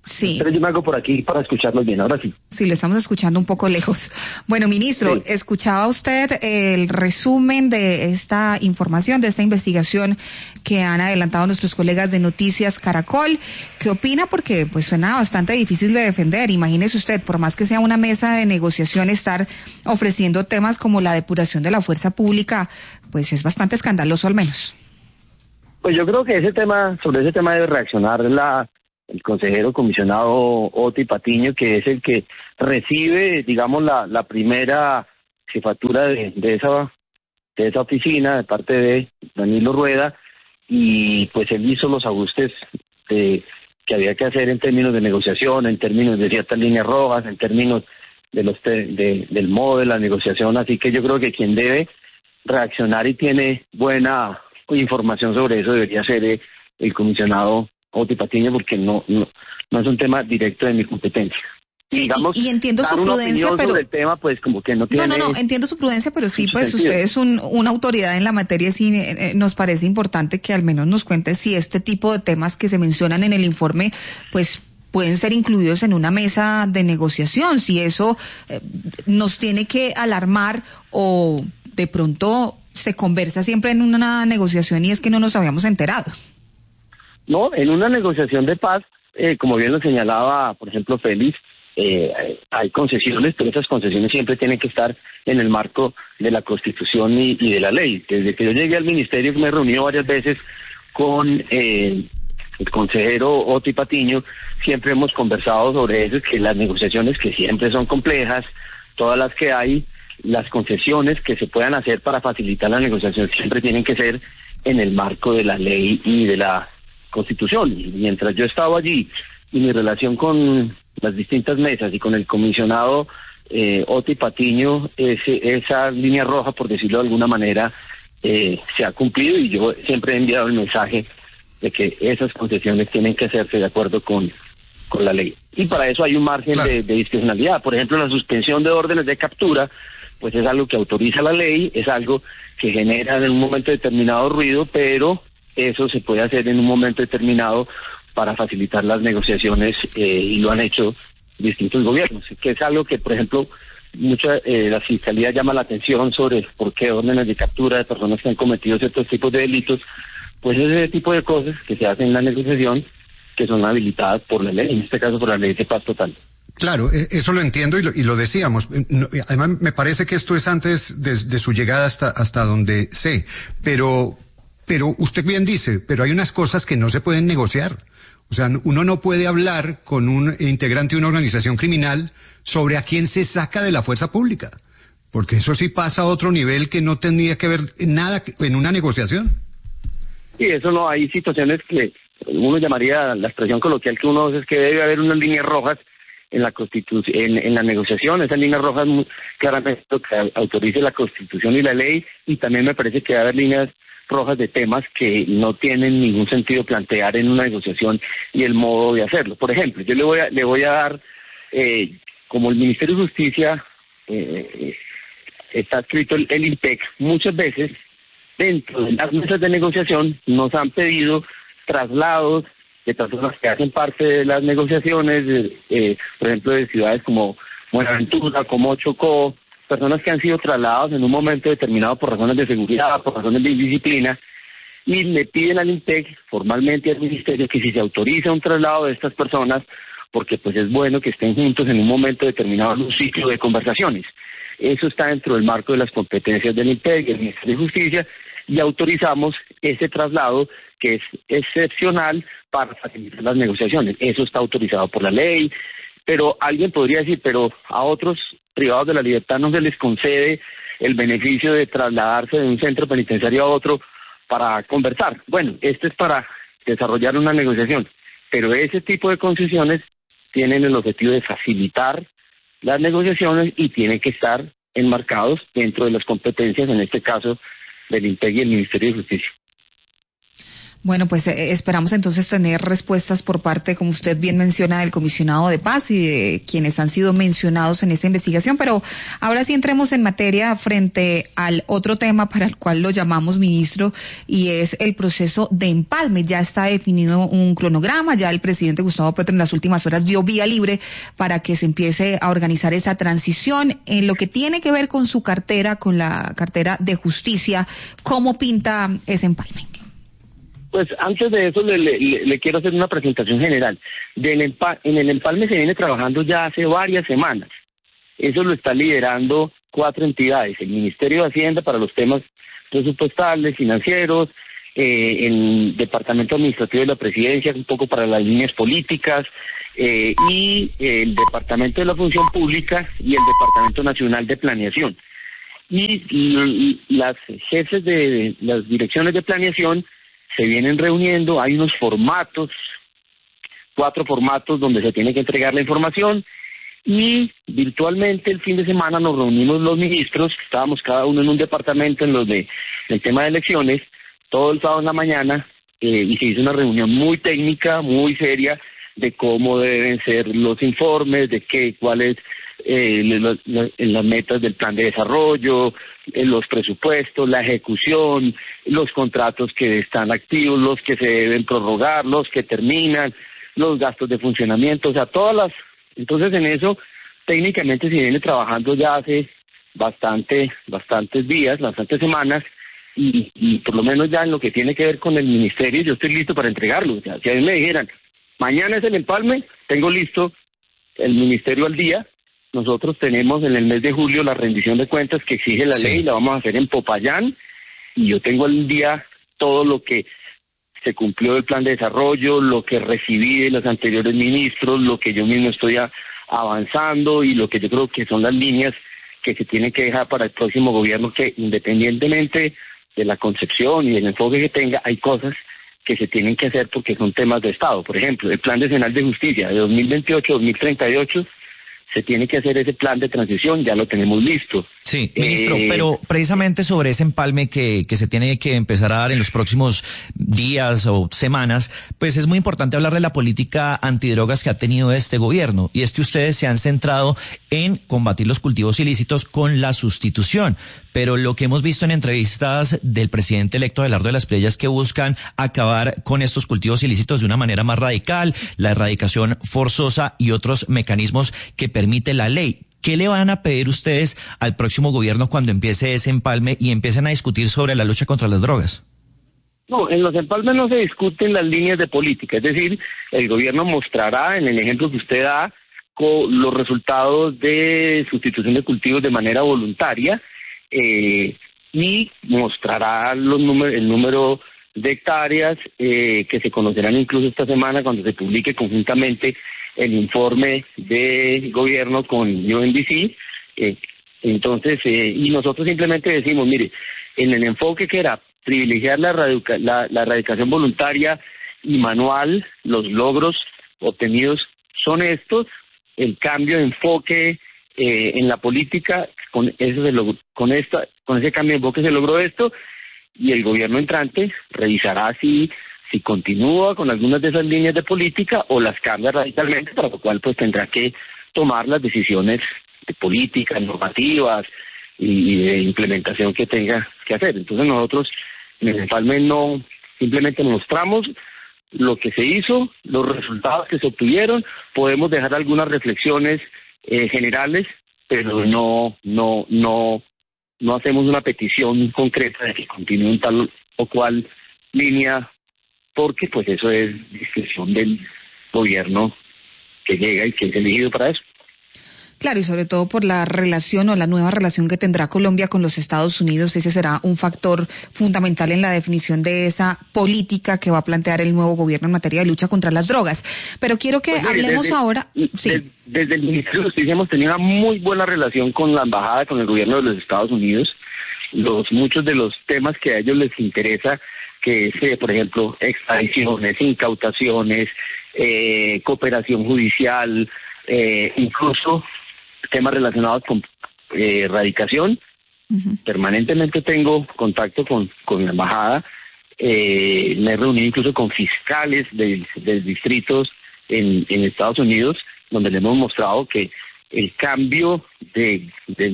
Sí. Pero yo me hago por aquí para escucharlos bien, ahora sí. Sí, lo estamos escuchando un poco lejos. Bueno, ministro, sí. ¿Escuchaba usted el resumen de esta información, de esta investigación que han adelantado nuestros colegas de Noticias Caracol? ¿Qué opina? Porque pues suena bastante difícil de defender. Imagínese usted, por más que sea una mesa de negociación, estar ofreciendo temas como la depuración de la fuerza pública, pues es bastante escandaloso al menos. Pues yo creo que sobre ese tema debe reaccionar el consejero comisionado Oti Patiño, que es el que recibe, digamos, la primera jefatura de esa oficina de parte de Danilo Rueda, y pues él hizo los ajustes que había que hacer en términos de negociación, en términos de ciertas líneas rojas, en términos del modo de la negociación, así que yo creo que quien debe reaccionar y tiene buena información sobre eso debería ser el comisionado Oti Patiño, porque no es un tema directo de mi competencia. Sí, digamos, y entiendo su prudencia, pero sobre el tema, pues como que no tiene. No, entiendo su prudencia, pero sí, pues sentido. Usted es una autoridad en la materia, sí nos parece importante que al menos nos cuente si este tipo de temas que se mencionan en el informe, pues pueden ser incluidos en una mesa de negociación, si eso nos tiene que alarmar o de pronto se conversa siempre en una negociación y es que no nos habíamos enterado. No, en una negociación de paz, como bien lo señalaba, por ejemplo, Félix, hay concesiones, pero esas concesiones siempre tienen que estar en el marco de la Constitución y de la ley. Desde que yo llegué al ministerio me he reunido varias veces con el consejero Oti Patiño, siempre hemos conversado sobre eso, que las negociaciones que siempre son complejas, todas las que hay, las concesiones que se puedan hacer para facilitar la negociación siempre tienen que ser en el marco de la ley y de la Constitución. Y mientras yo estaba allí y mi relación con las distintas mesas y con el comisionado Oti Patiño, esa línea roja, por decirlo de alguna manera, se ha cumplido, y yo siempre he enviado el mensaje de que esas concesiones tienen que hacerse de acuerdo con la ley. Y para eso hay un margen de discrecionalidad. Por ejemplo, la suspensión de órdenes de captura, pues es algo que autoriza la ley, es algo que genera en un momento determinado ruido, pero eso se puede hacer en un momento determinado para facilitar las negociaciones, y lo han hecho distintos gobiernos, que es algo que, por ejemplo, la Fiscalía llama la atención sobre por qué órdenes de captura de personas que han cometido ciertos tipos de delitos, pues ese tipo de cosas que se hacen en la negociación que son habilitadas por la ley, en este caso por la ley de paz total. Claro, eso lo entiendo y lo decíamos. Además, me parece que esto es antes de su llegada hasta donde sé. Pero usted bien dice, pero hay unas cosas que no se pueden negociar. O sea, uno no puede hablar con un integrante de una organización criminal sobre a quién se saca de la fuerza pública. Porque eso sí pasa a otro nivel que no tendría que ver nada en una negociación. Sí, eso no, hay situaciones que uno llamaría, la expresión coloquial que uno usa es que debe haber unas líneas rojas en la Constitución, en la negociación. Esas líneas rojas muy claramente que autorice la Constitución y la ley, y también me parece que debe haber líneas rojas de temas que no tienen ningún sentido plantear en una negociación y el modo de hacerlo. Por ejemplo, yo le voy a dar, como el Ministerio de Justicia está escrito el INPEC, muchas veces dentro de las mesas de negociación nos han pedido traslados de personas que hacen parte de las negociaciones, por ejemplo, de ciudades como Buenaventura, como Chocó, personas que han sido trasladadas en un momento determinado por razones de seguridad, por razones de disciplina, y le piden al INPEC formalmente al Ministerio que si se autoriza un traslado de estas personas, porque pues es bueno que estén juntos en un momento determinado en un ciclo de conversaciones. Eso está dentro del marco de las competencias del INPEC, del Ministerio de Justicia, y autorizamos ese traslado que es excepcional para facilitar las negociaciones. Eso está autorizado por la ley, pero alguien podría decir, pero a otros privados de la libertad no se les concede el beneficio de trasladarse de un centro penitenciario a otro para conversar. Bueno, esto es para desarrollar una negociación, pero ese tipo de concesiones tienen el objetivo de facilitar las negociaciones y tienen que estar enmarcados dentro de las competencias, en este caso, del INPEC y el Ministerio de Justicia. Bueno, pues esperamos entonces tener respuestas por parte, como usted bien menciona, del comisionado de paz y de quienes han sido mencionados en esta investigación. Pero ahora sí entremos en materia frente al otro tema para el cual lo llamamos ministro, y es el proceso de empalme. Ya está definido un cronograma, ya el presidente Gustavo Petro en las últimas horas dio vía libre para que se empiece a organizar esa transición. En lo que tiene que ver con su cartera, con la cartera de justicia, ¿cómo pinta ese empalme? Pues antes de eso le quiero hacer una presentación general. En el empalme se viene trabajando ya hace varias semanas. Eso lo está liderando 4 entidades: el Ministerio de Hacienda para los temas presupuestales, financieros, el Departamento Administrativo de la Presidencia un poco para las líneas políticas, y el Departamento de la Función Pública y el Departamento Nacional de Planeación. Y las jefes de las direcciones de planeación se vienen reuniendo. Hay unos formatos, 4 formatos donde se tiene que entregar la información, y virtualmente el fin de semana nos reunimos los ministros, estábamos cada uno en un departamento en el tema de elecciones, todo el sábado en la mañana, y se hizo una reunión muy técnica, muy seria, de cómo deben ser los informes, de cuáles las metas del plan de desarrollo, los presupuestos, la ejecución, los contratos que están activos, los que se deben prorrogar, los que terminan, los gastos de funcionamiento, o sea, entonces en eso técnicamente se viene trabajando ya hace bastantes días, bastantes semanas, y por lo menos ya en lo que tiene que ver con el ministerio, yo estoy listo para entregarlo. O sea, si a mí me dijeran, mañana es el empalme, tengo listo el ministerio al día. Nosotros tenemos en el mes de julio la rendición de cuentas que exige la ley, la vamos a hacer en Popayán, y yo tengo al día todo lo que se cumplió del plan de desarrollo, lo que recibí de los anteriores ministros, lo que yo mismo estoy avanzando, y lo que yo creo que son las líneas que se tienen que dejar para el próximo gobierno, que independientemente de la concepción y del enfoque que tenga, hay cosas que se tienen que hacer porque son temas de Estado. Por ejemplo, el Plan Decenal de Justicia de 2028-2038, se tiene que hacer ese plan de transición, ya lo tenemos listo. Sí, ministro, pero precisamente sobre ese empalme que se tiene que empezar a dar en los próximos días o semanas, pues es muy importante hablar de la política antidrogas que ha tenido este gobierno, y es que ustedes se han centrado en combatir los cultivos ilícitos con la sustitución, pero lo que hemos visto en entrevistas del presidente electo Abelardo de las Playas es que buscan acabar con estos cultivos ilícitos de una manera más radical, la erradicación forzosa y otros mecanismos que permite la ley. ¿Qué le van a pedir ustedes al próximo gobierno cuando empiece ese empalme y empiecen a discutir sobre la lucha contra las drogas? No, en los empalmes no se discuten las líneas de política, es decir, el gobierno mostrará, en el ejemplo que usted da, los resultados de sustitución de cultivos de manera voluntaria, y mostrará el número de hectáreas que se conocerán incluso esta semana cuando se publique conjuntamente el informe de gobierno con UNDC. Entonces, y nosotros simplemente decimos, mire, en el enfoque que era privilegiar la erradicación voluntaria y manual, los logros obtenidos son estos. El cambio de enfoque en la política, con ese cambio de enfoque se logró esto, y el gobierno entrante revisará si continúa con algunas de esas líneas de política o las cambia radicalmente, para lo cual pues tendrá que tomar las decisiones de política, normativas y de implementación que tenga que hacer. Entonces nosotros en el empalme no, simplemente mostramos lo que se hizo, los resultados que se obtuvieron, podemos dejar algunas reflexiones generales, pero no hacemos una petición concreta de que continúe tal o cual línea, porque pues eso es discreción del gobierno que llega y que es elegido para eso. Claro, y sobre todo por la relación o la nueva relación que tendrá Colombia con los Estados Unidos, ese será un factor fundamental en la definición de esa política que va a plantear el nuevo gobierno en materia de lucha contra las drogas. Pero quiero que hablemos ahora... Sí. Desde el Ministerio de Justicia hemos tenido una muy buena relación con la embajada, con el gobierno de los Estados Unidos. Muchos de los temas que a ellos les interesa, que es, por ejemplo, extradiciones, incautaciones, cooperación judicial, incluso temas relacionados con erradicación. Permanentemente tengo contacto con la embajada, Me he reunido incluso con fiscales de distritos en Estados Unidos, donde le hemos mostrado que el cambio de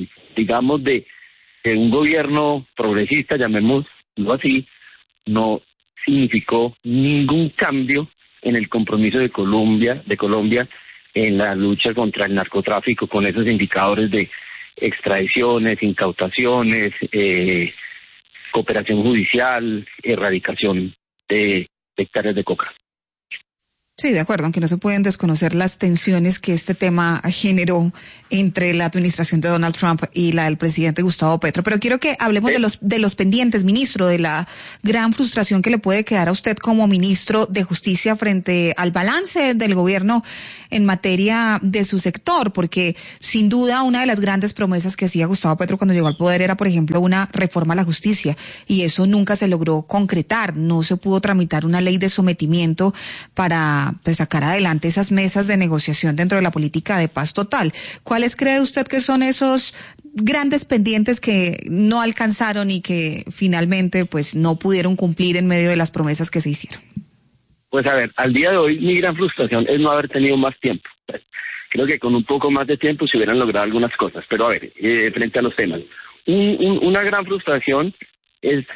un gobierno progresista, llamémoslo así, no significó ningún cambio en el compromiso de Colombia en la lucha contra el narcotráfico, con esos indicadores de extradiciones, incautaciones, cooperación judicial, erradicación de hectáreas de coca. Sí, de acuerdo, aunque no se pueden desconocer las tensiones que este tema generó entre la administración de Donald Trump y la del presidente Gustavo Petro. Pero quiero que hablemos de los pendientes, ministro, de la gran frustración que le puede quedar a usted como ministro de Justicia frente al balance del gobierno en materia de su sector, porque sin duda una de las grandes promesas que hacía Gustavo Petro cuando llegó al poder era, por ejemplo, una reforma a la justicia, y eso nunca se logró concretar. No se pudo tramitar una ley de sometimiento para sacar adelante esas mesas de negociación dentro de la política de paz total. ¿Cuáles cree usted que son esos grandes pendientes que no alcanzaron y que finalmente pues no pudieron cumplir en medio de las promesas que se hicieron? Pues a ver, al día de hoy mi gran frustración es no haber tenido más tiempo. Creo que con un poco más de tiempo se hubieran logrado algunas cosas, pero a ver, frente a los temas. Una gran frustración es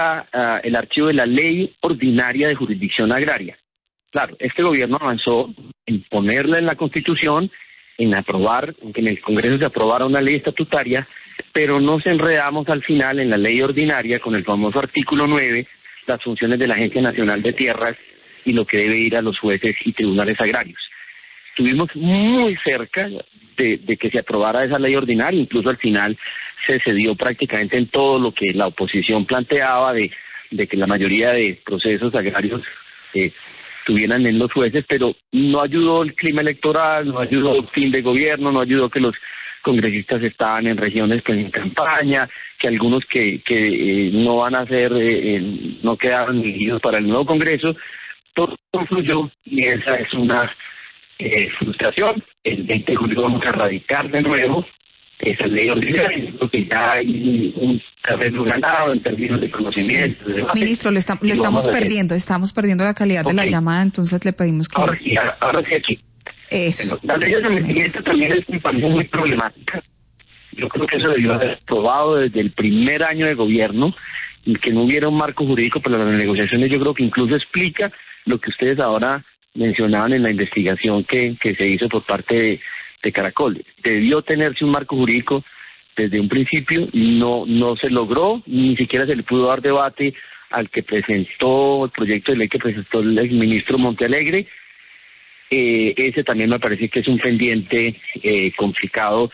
el archivo de la Ley Ordinaria de Jurisdicción Agraria. Claro, este gobierno avanzó en ponerla en la Constitución, en aprobar, que en el Congreso se aprobara una ley estatutaria, pero nos enredamos al final en la ley ordinaria con el famoso artículo 9, las funciones de la Agencia Nacional de Tierras y lo que debe ir a los jueces y tribunales agrarios. Estuvimos muy cerca de que se aprobara esa ley ordinaria, incluso al final se cedió prácticamente en todo lo que la oposición planteaba de que la mayoría de procesos agrarios estuvieran en los jueces, pero no ayudó el clima electoral, no ayudó el fin de gobierno, no ayudó que los congresistas estaban en regiones pues en campaña, que algunos que no van a ser, no quedaron elegidos para el nuevo Congreso. Todo influyó y esa es una frustración. El 20 de julio vamos a radicar de nuevo esa ley ordinaria, porque ya hay un terreno ganado en términos de conocimiento. Ministro, le estamos perdiendo la calidad de la llamada, entonces le pedimos que... Ahora sí aquí. Eso. La ley de sometimiento también me parece muy problemática. Yo creo que eso debió haber aprobado desde el primer año de gobierno, y que no hubiera un marco jurídico para las negociaciones. Yo creo que incluso explica lo que ustedes ahora mencionaban en la investigación que se hizo por parte de Caracol. Debió tenerse un marco jurídico desde un principio, no se logró, ni siquiera se le pudo dar debate al que presentó el proyecto de ley que presentó el exministro Montealegre. Ese también me parece que es un pendiente complicado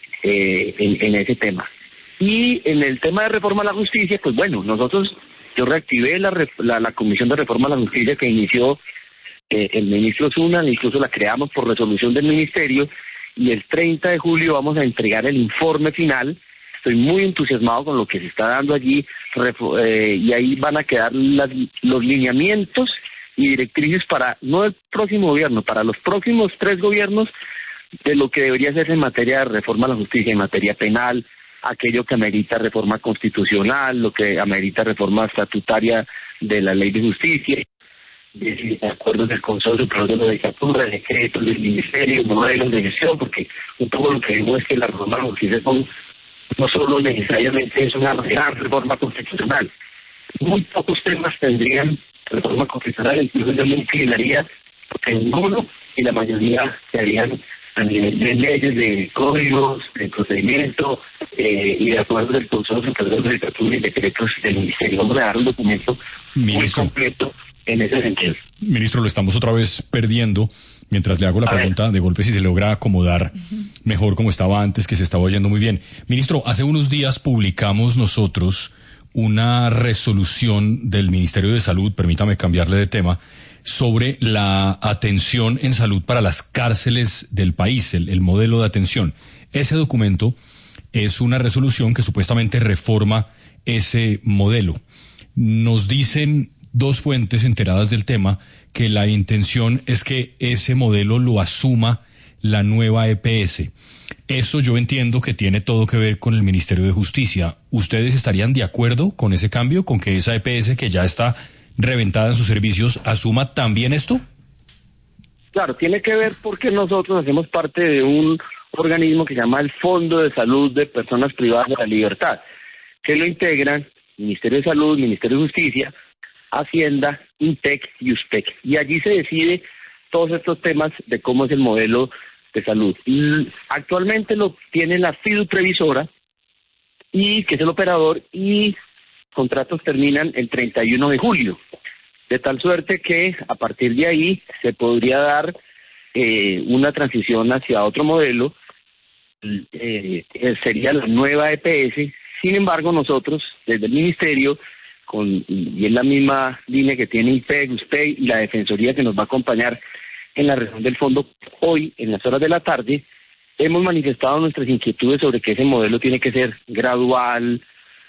en ese tema. Y en el tema de reforma a la justicia, pues bueno, yo reactivé la Comisión de Reforma a la Justicia que inició el ministro Zuna, incluso la creamos por resolución del ministerio, y el 30 de julio vamos a entregar el informe final. Estoy muy entusiasmado con lo que se está dando allí, y ahí van a quedar los lineamientos y directrices para, no el próximo gobierno, para los próximos 3 gobiernos, de lo que debería hacerse en materia de reforma a la justicia, en materia penal, aquello que amerita reforma constitucional, lo que amerita reforma estatutaria de la ley de justicia, de acuerdos del Consejo Superior de la Judicatura, decretos del Ministerio, modelos de gestión, porque un poco lo que vemos es que la reforma a la justicia no solo necesariamente es una gran reforma constitucional. Muy pocos temas tendrían reforma constitucional, incluso yo me inclinaría porque ninguno, y la mayoría se harían a nivel de leyes, de códigos, de procedimiento, y de acuerdo del Consejo Superior de la Judicatura y decretos del Ministerio. Vamos a dar un documento muy completo en ese sentido. Ministro, lo estamos otra vez perdiendo. Mientras le hago la pregunta, de golpe si se logra acomodar mejor como estaba antes, que se estaba oyendo muy bien. Ministro, hace unos días publicamos nosotros una resolución del Ministerio de Salud, permítame cambiarle de tema, sobre la atención en salud para las cárceles del país, el modelo de atención. Ese documento es una resolución que supuestamente reforma ese modelo. Nos dicen 2 fuentes enteradas del tema que la intención es que ese modelo lo asuma la nueva EPS. Eso yo entiendo que tiene todo que ver con el Ministerio de Justicia. ¿Ustedes estarían de acuerdo con ese cambio, con que esa EPS que ya está reventada en sus servicios asuma también esto? Claro, tiene que ver porque nosotros hacemos parte de un organismo que se llama el Fondo de Salud de Personas Privadas de la Libertad, que lo integran Ministerio de Salud, Ministerio de Justicia, Hacienda, INTEC y USPEC. Y allí se decide todos estos temas de cómo es el modelo de salud. Y actualmente lo tiene la FIDU Previsora, y que es el operador, y contratos terminan el 31 de julio. De tal suerte que a partir de ahí se podría dar una transición hacia otro modelo, sería la nueva EPS. Sin embargo, nosotros, desde el Ministerio, y en la misma línea que tiene IPEG, USPEC y la Defensoría que nos va a acompañar en la reunión del fondo hoy, en las horas de la tarde, hemos manifestado nuestras inquietudes sobre que ese modelo tiene que ser gradual,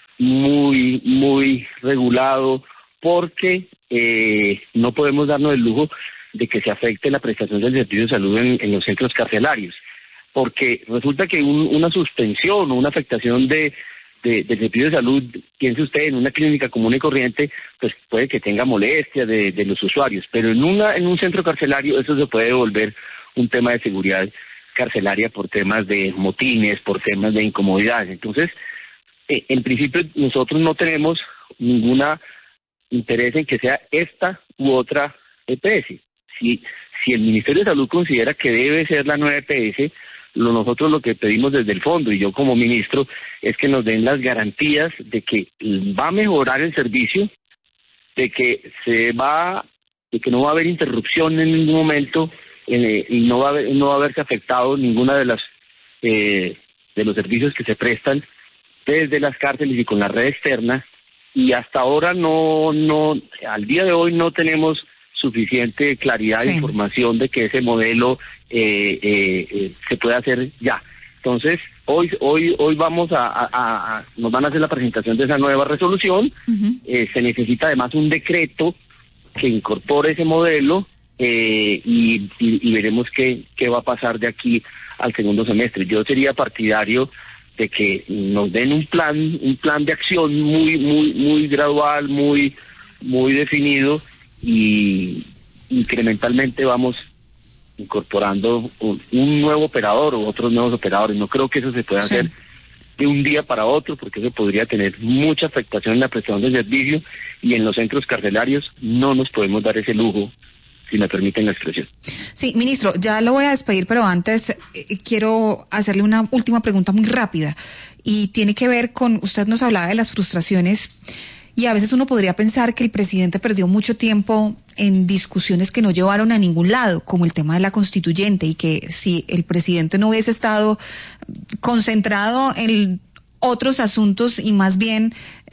muy regulado, porque no podemos darnos el lujo de que se afecte la prestación del servicio de salud en los centros carcelarios, porque resulta que una suspensión o una afectación del servicio de salud, piense usted en una clínica común y corriente, pues puede que tenga molestias de los usuarios, pero en un centro carcelario eso se puede volver un tema de seguridad carcelaria por temas de motines, por temas de incomodidades. Entonces, en principio nosotros no tenemos ninguna interés en que sea esta u otra EPS. Si el Ministerio de Salud considera que debe ser la nueva EPS, nosotros lo que pedimos desde el fondo, y yo como ministro, es que nos den las garantías de que va a mejorar el servicio, de que no va a haber interrupción en ningún momento, y no va a haberse afectado ninguna de los servicios que se prestan desde las cárceles y con la red externa. Y hasta ahora al día de hoy no tenemos suficiente claridad de información de que ese modelo se puede hacer ya. Entonces, hoy vamos nos van a hacer la presentación de esa nueva resolución. Se necesita además un decreto que incorpore ese modelo, y veremos qué va a pasar de aquí al segundo semestre. Yo sería partidario de que nos den un plan de acción muy gradual, muy definido, y incrementalmente vamos incorporando un nuevo operador o otros nuevos operadores. No creo que eso se pueda hacer de un día para otro, porque eso podría tener mucha afectación en la prestación del servicio, y en los centros carcelarios no nos podemos dar ese lujo, si me permiten la expresión. Sí, ministro, ya lo voy a despedir, pero antes quiero hacerle una última pregunta muy rápida, y tiene que ver con, usted nos hablaba de las frustraciones, y a veces uno podría pensar que el presidente perdió mucho tiempo en discusiones que no llevaron a ningún lado, como el tema de la constituyente, y que si el presidente no hubiese estado concentrado en otros asuntos y más bien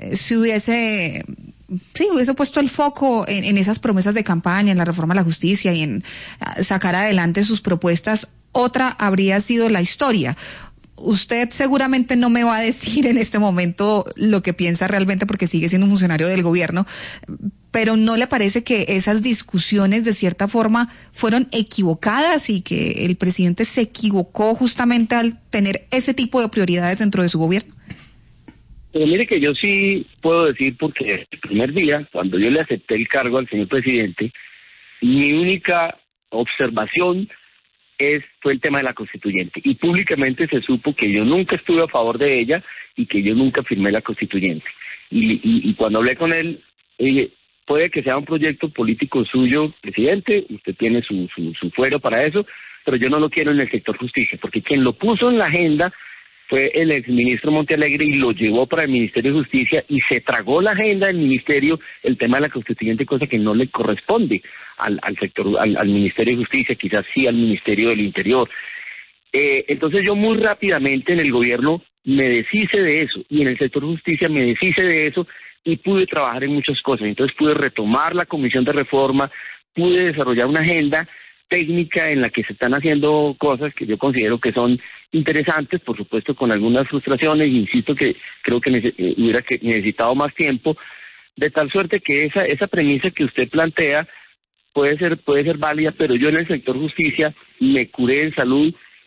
hubiese puesto el foco en esas promesas de campaña, en la reforma a la justicia y en sacar adelante sus propuestas, otra habría sido la historia. Usted seguramente no me va a decir en este momento lo que piensa realmente, porque sigue siendo un funcionario del gobierno, pero ¿no le parece que esas discusiones de cierta forma fueron equivocadas y que el presidente se equivocó justamente al tener ese tipo de prioridades dentro de su gobierno? Pero mire que yo sí puedo decir, porque el primer día, cuando yo le acepté el cargo al señor presidente, mi única observación fue el tema de la constituyente, y públicamente se supo que yo nunca estuve a favor de ella y que yo nunca firmé la constituyente. Y cuando hablé con él, dije, puede que sea un proyecto político suyo, presidente, usted tiene su fuero para eso, pero yo no lo quiero en el sector justicia, porque quien lo puso en la agenda fue el exministro Montealegre, y lo llevó para el Ministerio de Justicia, y se tragó la agenda del ministerio el tema de la constituyente, cosa que no le corresponde al sector, al Ministerio de Justicia, quizás sí al Ministerio del Interior. Entonces yo muy rápidamente en el gobierno me deshice de eso, y en el sector justicia me deshice de eso, y pude trabajar en muchas cosas. Entonces pude retomar la comisión de reforma, pude desarrollar una agenda técnica en la que se están haciendo cosas que yo considero que son interesantes, por supuesto con algunas frustraciones, insisto que creo que hubiera necesitado más tiempo, de tal suerte que esa premisa que usted plantea puede ser válida, pero yo en el sector justicia me curé en salud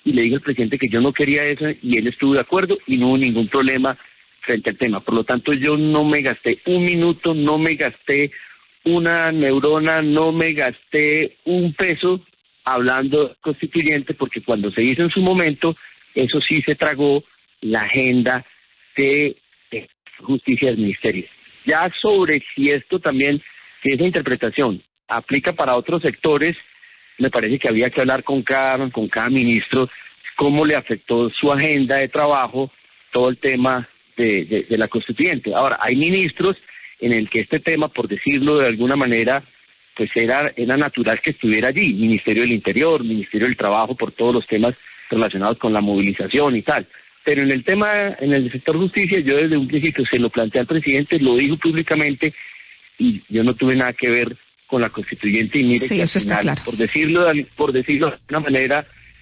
y le dije al presidente que yo no quería eso y él estuvo de acuerdo y no hubo ningún problema frente al tema. Por lo tanto, yo no me gasté un minuto, no me gasté una neurona, no me gasté un peso hablando constituyente, porque cuando se hizo en su momento, eso sí se tragó la agenda de justicia del ministerio. Ya sobre si esto también, si esa interpretación aplica para otros sectores, me parece que había que hablar con cada ministro cómo le afectó su agenda de trabajo todo el tema de la constituyente. Ahora, hay ministros en el que este tema, por decirlo de alguna manera, pues era natural que estuviera allí, Ministerio del Interior, Ministerio del Trabajo, por todos los temas relacionados con la movilización y tal. Pero en el tema, en el sector justicia, yo desde un principio se lo planteé al presidente, lo dijo públicamente, y yo no tuve nada que ver con la constituyente, y mire sí, que eso al final, está claro. por decirlo de alguna manera,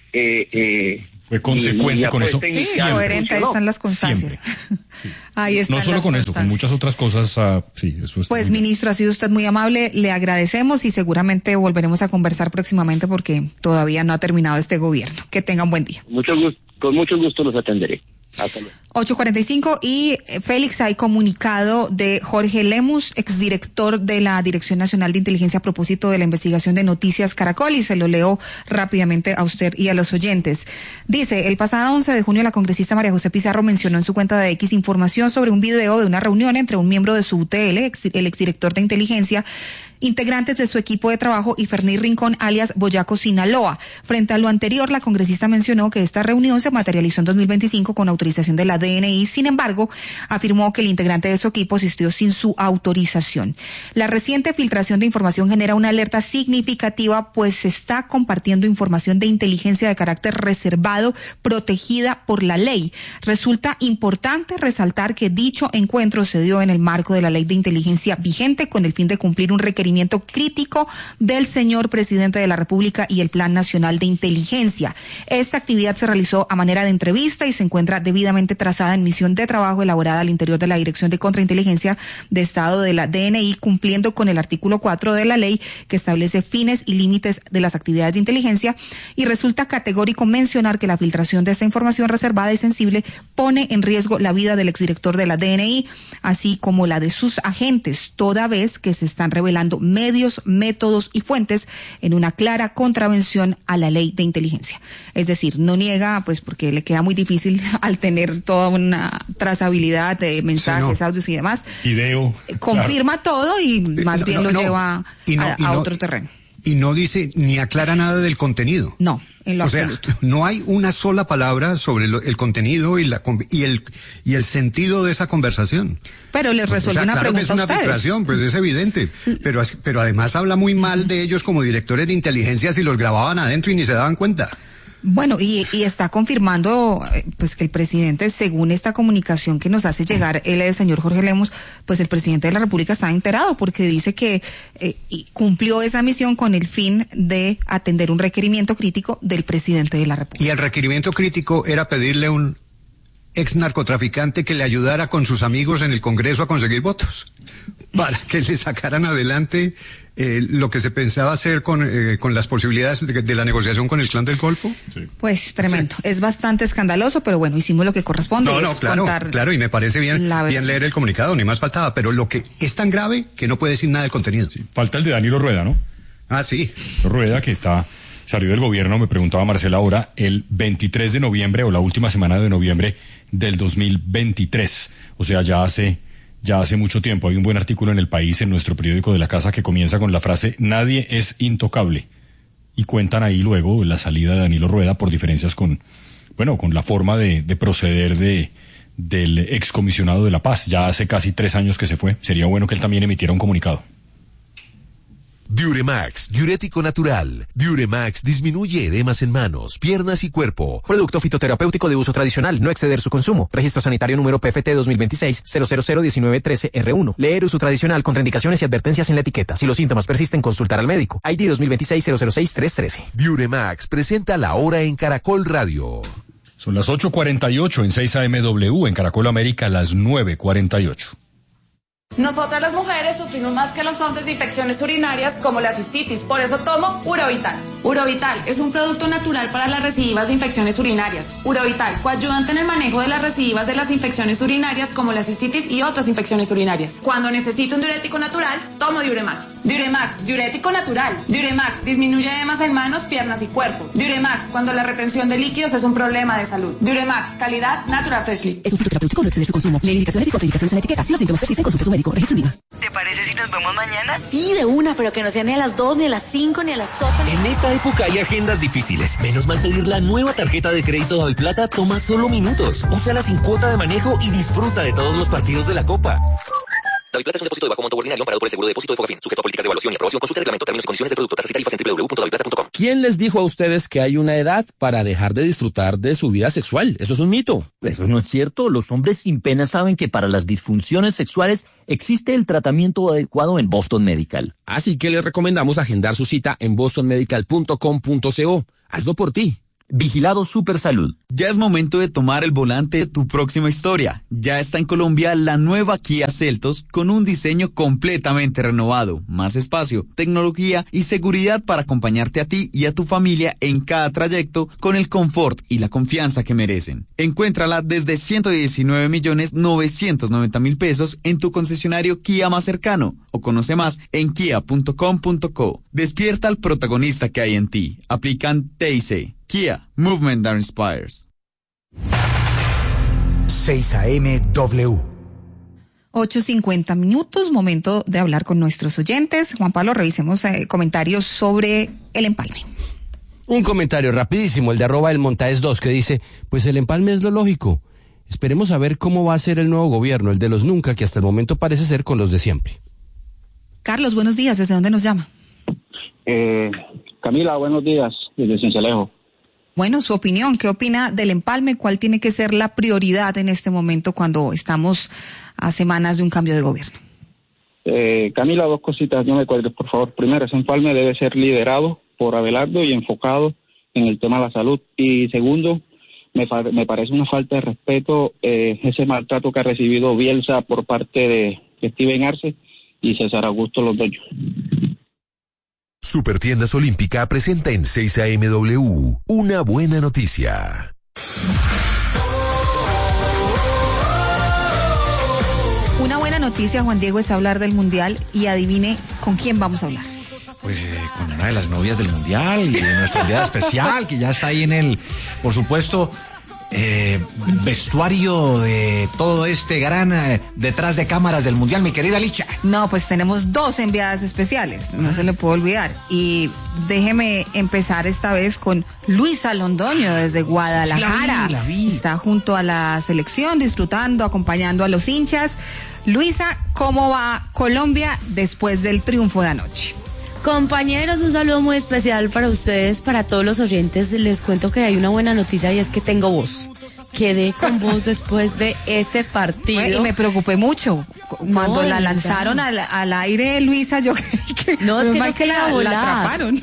fue consecuente con eso. Sí, coherente, ahí están las constancias. Sí. Ahí están no solo las con eso, con muchas otras cosas, sí, eso es. Pues, ministro, ha sido usted muy amable, le agradecemos y seguramente volveremos a conversar próximamente porque todavía no ha terminado este gobierno. Que tenga un buen día. Con mucho gusto los atenderé. Hasta luego. 8:45 y Félix, hay comunicado de Jorge Lemus, exdirector de la Dirección Nacional de Inteligencia a propósito de la investigación de Noticias Caracol, y se lo leo rápidamente a usted y a los oyentes. Dice, el pasado 11 de junio la congresista María José Pizarro mencionó en su cuenta de X información sobre un video de una reunión entre un miembro de su UTL, el exdirector de inteligencia, integrantes de su equipo de trabajo y Ferní Rincón, alias Boyaco Sinaloa. Frente a lo anterior, la congresista mencionó que esta reunión se materializó en 2025 con autorización de la DNI. Sin embargo, afirmó que el integrante de su equipo asistió sin su autorización. La reciente filtración de información genera una alerta significativa, pues se está compartiendo información de inteligencia de carácter reservado, protegida por la ley. Resulta importante resaltar que dicho encuentro se dio en el marco de la ley de inteligencia vigente con el fin de cumplir un requerimiento crítico del señor presidente de la República y el Plan Nacional de Inteligencia. Esta actividad se realizó a manera de entrevista y se encuentra debidamente trazada en misión de trabajo elaborada al interior de la Dirección de Contrainteligencia de Estado de la DNI, cumpliendo con el artículo 4 de la ley que establece fines y límites de las actividades de inteligencia, y resulta categórico mencionar que la filtración de esta información reservada y sensible pone en riesgo la vida del exdirector de la DNI, así como la de sus agentes, toda vez que se están revelando medios, métodos y fuentes en una clara contravención a la ley de inteligencia. Es decir, no niega, pues porque le queda muy difícil al tener toda una trazabilidad de mensajes, audios y demás. Video. Confirma todo y más bien lo lleva a otro terreno. Y no dice ni aclara nada del contenido. No, en lo absoluto. No hay una sola palabra sobre el contenido y el sentido de esa conversación. Pero les resuelve una claro pregunta que es una a ustedes. filtración, pues es evidente. Pero además habla muy mal de ellos como directores de inteligencia si los grababan adentro y ni se daban cuenta. Bueno, y está confirmando pues que el presidente, según esta comunicación que nos hace llegar el señor Jorge Lemus, pues el presidente de la República está enterado porque dice que cumplió esa misión con el fin de atender un requerimiento crítico del presidente de la República. Y el requerimiento crítico era pedirle a un ex narcotraficante que le ayudara con sus amigos en el Congreso a conseguir votos para que le sacaran adelante lo que se pensaba hacer con las posibilidades de la negociación con el Clan del Golfo. Sí. Pues tremendo, sí. Es bastante escandaloso, pero bueno, hicimos lo que corresponde. Claro, y me parece bien leer el comunicado, ni más faltaba, pero lo que es tan grave que no puede decir nada del contenido. Sí. Falta el de Danilo Rueda, ¿no? Ah, sí. Rueda, que salió del gobierno, me preguntaba Marcela ahora, el 23 de noviembre o la última semana de noviembre del 2023, o sea, ya hace mucho tiempo. Hay un buen artículo en El País, en nuestro periódico de la casa, que comienza con la frase "nadie es intocable", y cuentan ahí luego la salida de Danilo Rueda por diferencias con la forma de proceder del excomisionado de la paz. Ya hace casi 3 años que se fue. Sería bueno que él también emitiera un comunicado. Diuremax, diurético natural. Diuremax disminuye edemas en manos, piernas y cuerpo. Producto fitoterapéutico de uso tradicional, no exceder su consumo. Registro sanitario número PFT 2026-0001913R1. Leer uso tradicional, contraindicaciones y advertencias en la etiqueta. Si los síntomas persisten, consultar al médico. ID 2026-006-313. Diuremax presenta La Hora en Caracol Radio. Son las 8:48 en 6 AMW, en Caracol América, las 9:48. Nosotras las mujeres sufrimos más que los hombres de infecciones urinarias como la cistitis, por eso tomo Urovital. Urovital es un producto natural para las recidivas de infecciones urinarias. Urovital, coayudante en el manejo de las recidivas de las infecciones urinarias como la cistitis y otras infecciones urinarias. Cuando necesito un diurético natural, tomo Diuremax. Diuremax, diurético natural. Diuremax disminuye edemas en manos, piernas y cuerpo. Diuremax, cuando la retención de líquidos es un problema de salud. Diuremax, calidad Natural Freshly. Es un producto terapéutico, no exceder su consumo. Lee indicaciones y contraindicaciones en la etiqueta. Si los síntomas persisten, consulte a su médico. ¿Te parece si nos vemos mañana? Sí, de una, pero que no sea ni a las 2, ni a las 5, ni a las 8. En esta época hay agendas difíciles. Menos mal pedir la nueva tarjeta de crédito Daviplata toma solo minutos. Úsala sin cuota de manejo y disfruta de todos los partidos de la Copa. Daviplata es un depósito de bajo monto ordinario amparado por el seguro de depósito de Fogafín, sujeto a políticas de evaluación y aprobación. Consulte reglamento, términos y condiciones del producto, tasas y tarifas en www.daviplata.com. ¿Quién les dijo a ustedes que hay una edad para dejar de disfrutar de su vida sexual? Eso es un mito. Eso no es cierto. Los hombres sin pena saben que para las disfunciones sexuales existe el tratamiento adecuado en Boston Medical. Así que les recomendamos agendar su cita en bostonmedical.com.co. Hazlo por ti. Vigilado Supersalud. Ya es momento de tomar el volante de tu próxima historia. Ya está en Colombia la nueva Kia Seltos con un diseño completamente renovado, más espacio, tecnología y seguridad para acompañarte a ti y a tu familia en cada trayecto con el confort y la confianza que merecen. Encuéntrala desde 119.990.000 pesos en tu concesionario Kia más cercano o conoce más en kia.com.co. Despierta al protagonista que hay en ti. Aplican TIC. Kia, Movement that Inspires. 6 AM W. 8:50, momento de hablar con nuestros oyentes. Juan Pablo, revisemos comentarios sobre el empalme. Un comentario rapidísimo, el de @elmontaes2, que dice, pues el empalme es lo lógico. Esperemos a ver cómo va a ser el nuevo gobierno, el de los nunca, que hasta el momento parece ser con los de siempre. Carlos, buenos días, ¿desde dónde nos llama? Camila, buenos días, desde Cincelejo. Bueno, su opinión, ¿qué opina del empalme? ¿Cuál tiene que ser la prioridad en este momento cuando estamos a semanas de un cambio de gobierno? Camila, dos cositas, no me cuelgues, por favor. Primero, ese empalme debe ser liderado por Abelardo y enfocado en el tema de la salud. Y segundo, me parece una falta de respeto ese maltrato que ha recibido Bielsa por parte de Steven Arce y César Augusto Londoño. Supertiendas Olímpica presenta en 6 AMW una buena noticia. Una buena noticia, Juan Diego, es hablar del Mundial y adivine con quién vamos a hablar. Pues con una de las novias del Mundial y de nuestra enviada especial, que ya está ahí en el, por supuesto, vestuario de todo este gran detrás de cámaras del Mundial, mi querida Licha. No, pues tenemos dos enviadas especiales, no se le puede olvidar. Y déjeme empezar esta vez con Luisa Londoño desde Guadalajara. La vi. Está junto a la selección, disfrutando, acompañando a los hinchas. Luisa, ¿cómo va Colombia después del triunfo de anoche? Compañeros, un saludo muy especial para ustedes, para todos los oyentes. Les cuento que hay una buena noticia y es que tengo voz. Quedé con voz después de ese partido. Y me preocupé mucho. Cuando la lanzaron al aire, Luisa, yo creí que... No, es que yo quería volar. La atraparon.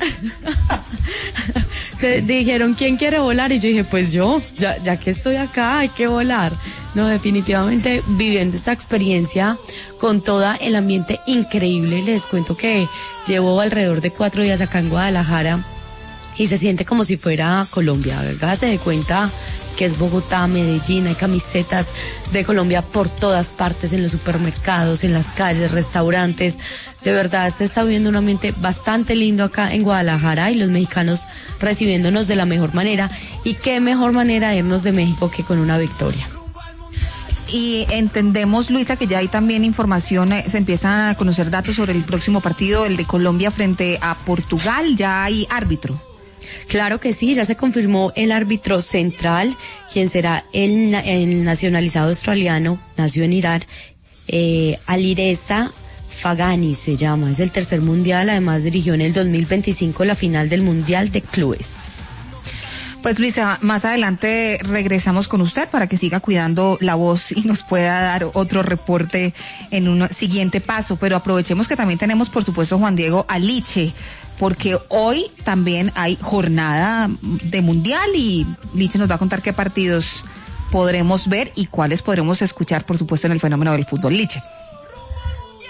Dijeron, ¿quién quiere volar? Y yo dije, pues yo, ya que estoy acá, hay que volar. No, definitivamente viviendo esta experiencia con todo el ambiente increíble. Les cuento que llevo alrededor de 4 días acá en Guadalajara y se siente como si fuera Colombia, ¿verdad? Se da cuenta que es Bogotá, Medellín, hay camisetas de Colombia por todas partes, en los supermercados, en las calles, restaurantes. De verdad, se está viviendo un ambiente bastante lindo acá en Guadalajara y los mexicanos recibiéndonos de la mejor manera. Y qué mejor manera de irnos de México que con una victoria. Y entendemos, Luisa, que ya hay también información, se empiezan a conocer datos sobre el próximo partido, el de Colombia frente a Portugal. Ya hay árbitro. Claro que sí, ya se confirmó el árbitro central, quien será el nacionalizado australiano, nació en Irán, Alireza Fagani se llama, es el tercer mundial, además dirigió en el 2025 la final del Mundial de Clubes. Pues Luisa, más adelante regresamos con usted para que siga cuidando la voz y nos pueda dar otro reporte en un siguiente paso, pero aprovechemos que también tenemos, por supuesto, Juan Diego, a Liche, porque hoy también hay jornada de Mundial y Liche nos va a contar qué partidos podremos ver y cuáles podremos escuchar, por supuesto, en el fenómeno del fútbol. Liche.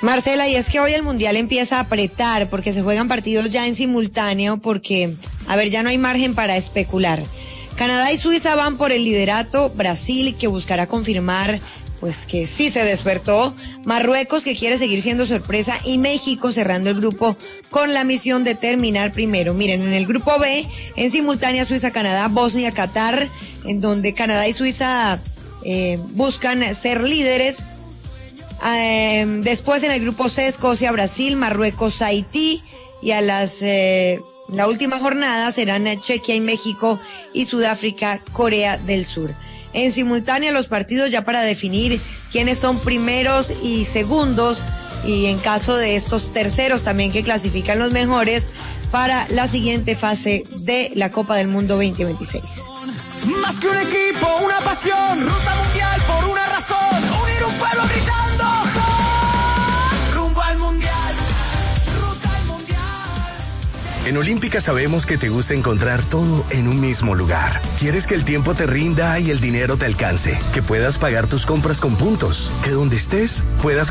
Marcela, y es que hoy el Mundial empieza a apretar porque se juegan partidos ya en simultáneo porque, ya no hay margen para especular. Canadá y Suiza van por el liderato, Brasil que buscará confirmar pues que sí se despertó, Marruecos que quiere seguir siendo sorpresa y México cerrando el grupo con la misión de terminar primero. Miren, en el grupo B, en simultánea Suiza, Canadá, Bosnia, Qatar, en donde Canadá y Suiza buscan ser líderes. Después en el grupo C, Escocia, Brasil, Marruecos, Haití, y a la última jornada serán Chequia y México y Sudáfrica, Corea del Sur. En simultánea los partidos ya para definir quiénes son primeros y segundos, y en caso de estos terceros también que clasifican los mejores para la siguiente fase de la Copa del Mundo 2026. Más que un equipo, una pasión, ruta mundial por una razón, unir un pueblo gritando, rumbo al mundial, ruta al mundial. En Olímpica sabemos que te gusta encontrar todo en un mismo lugar. Quieres que el tiempo te rinda y el dinero te alcance, que puedas pagar tus compras con puntos, que donde estés puedas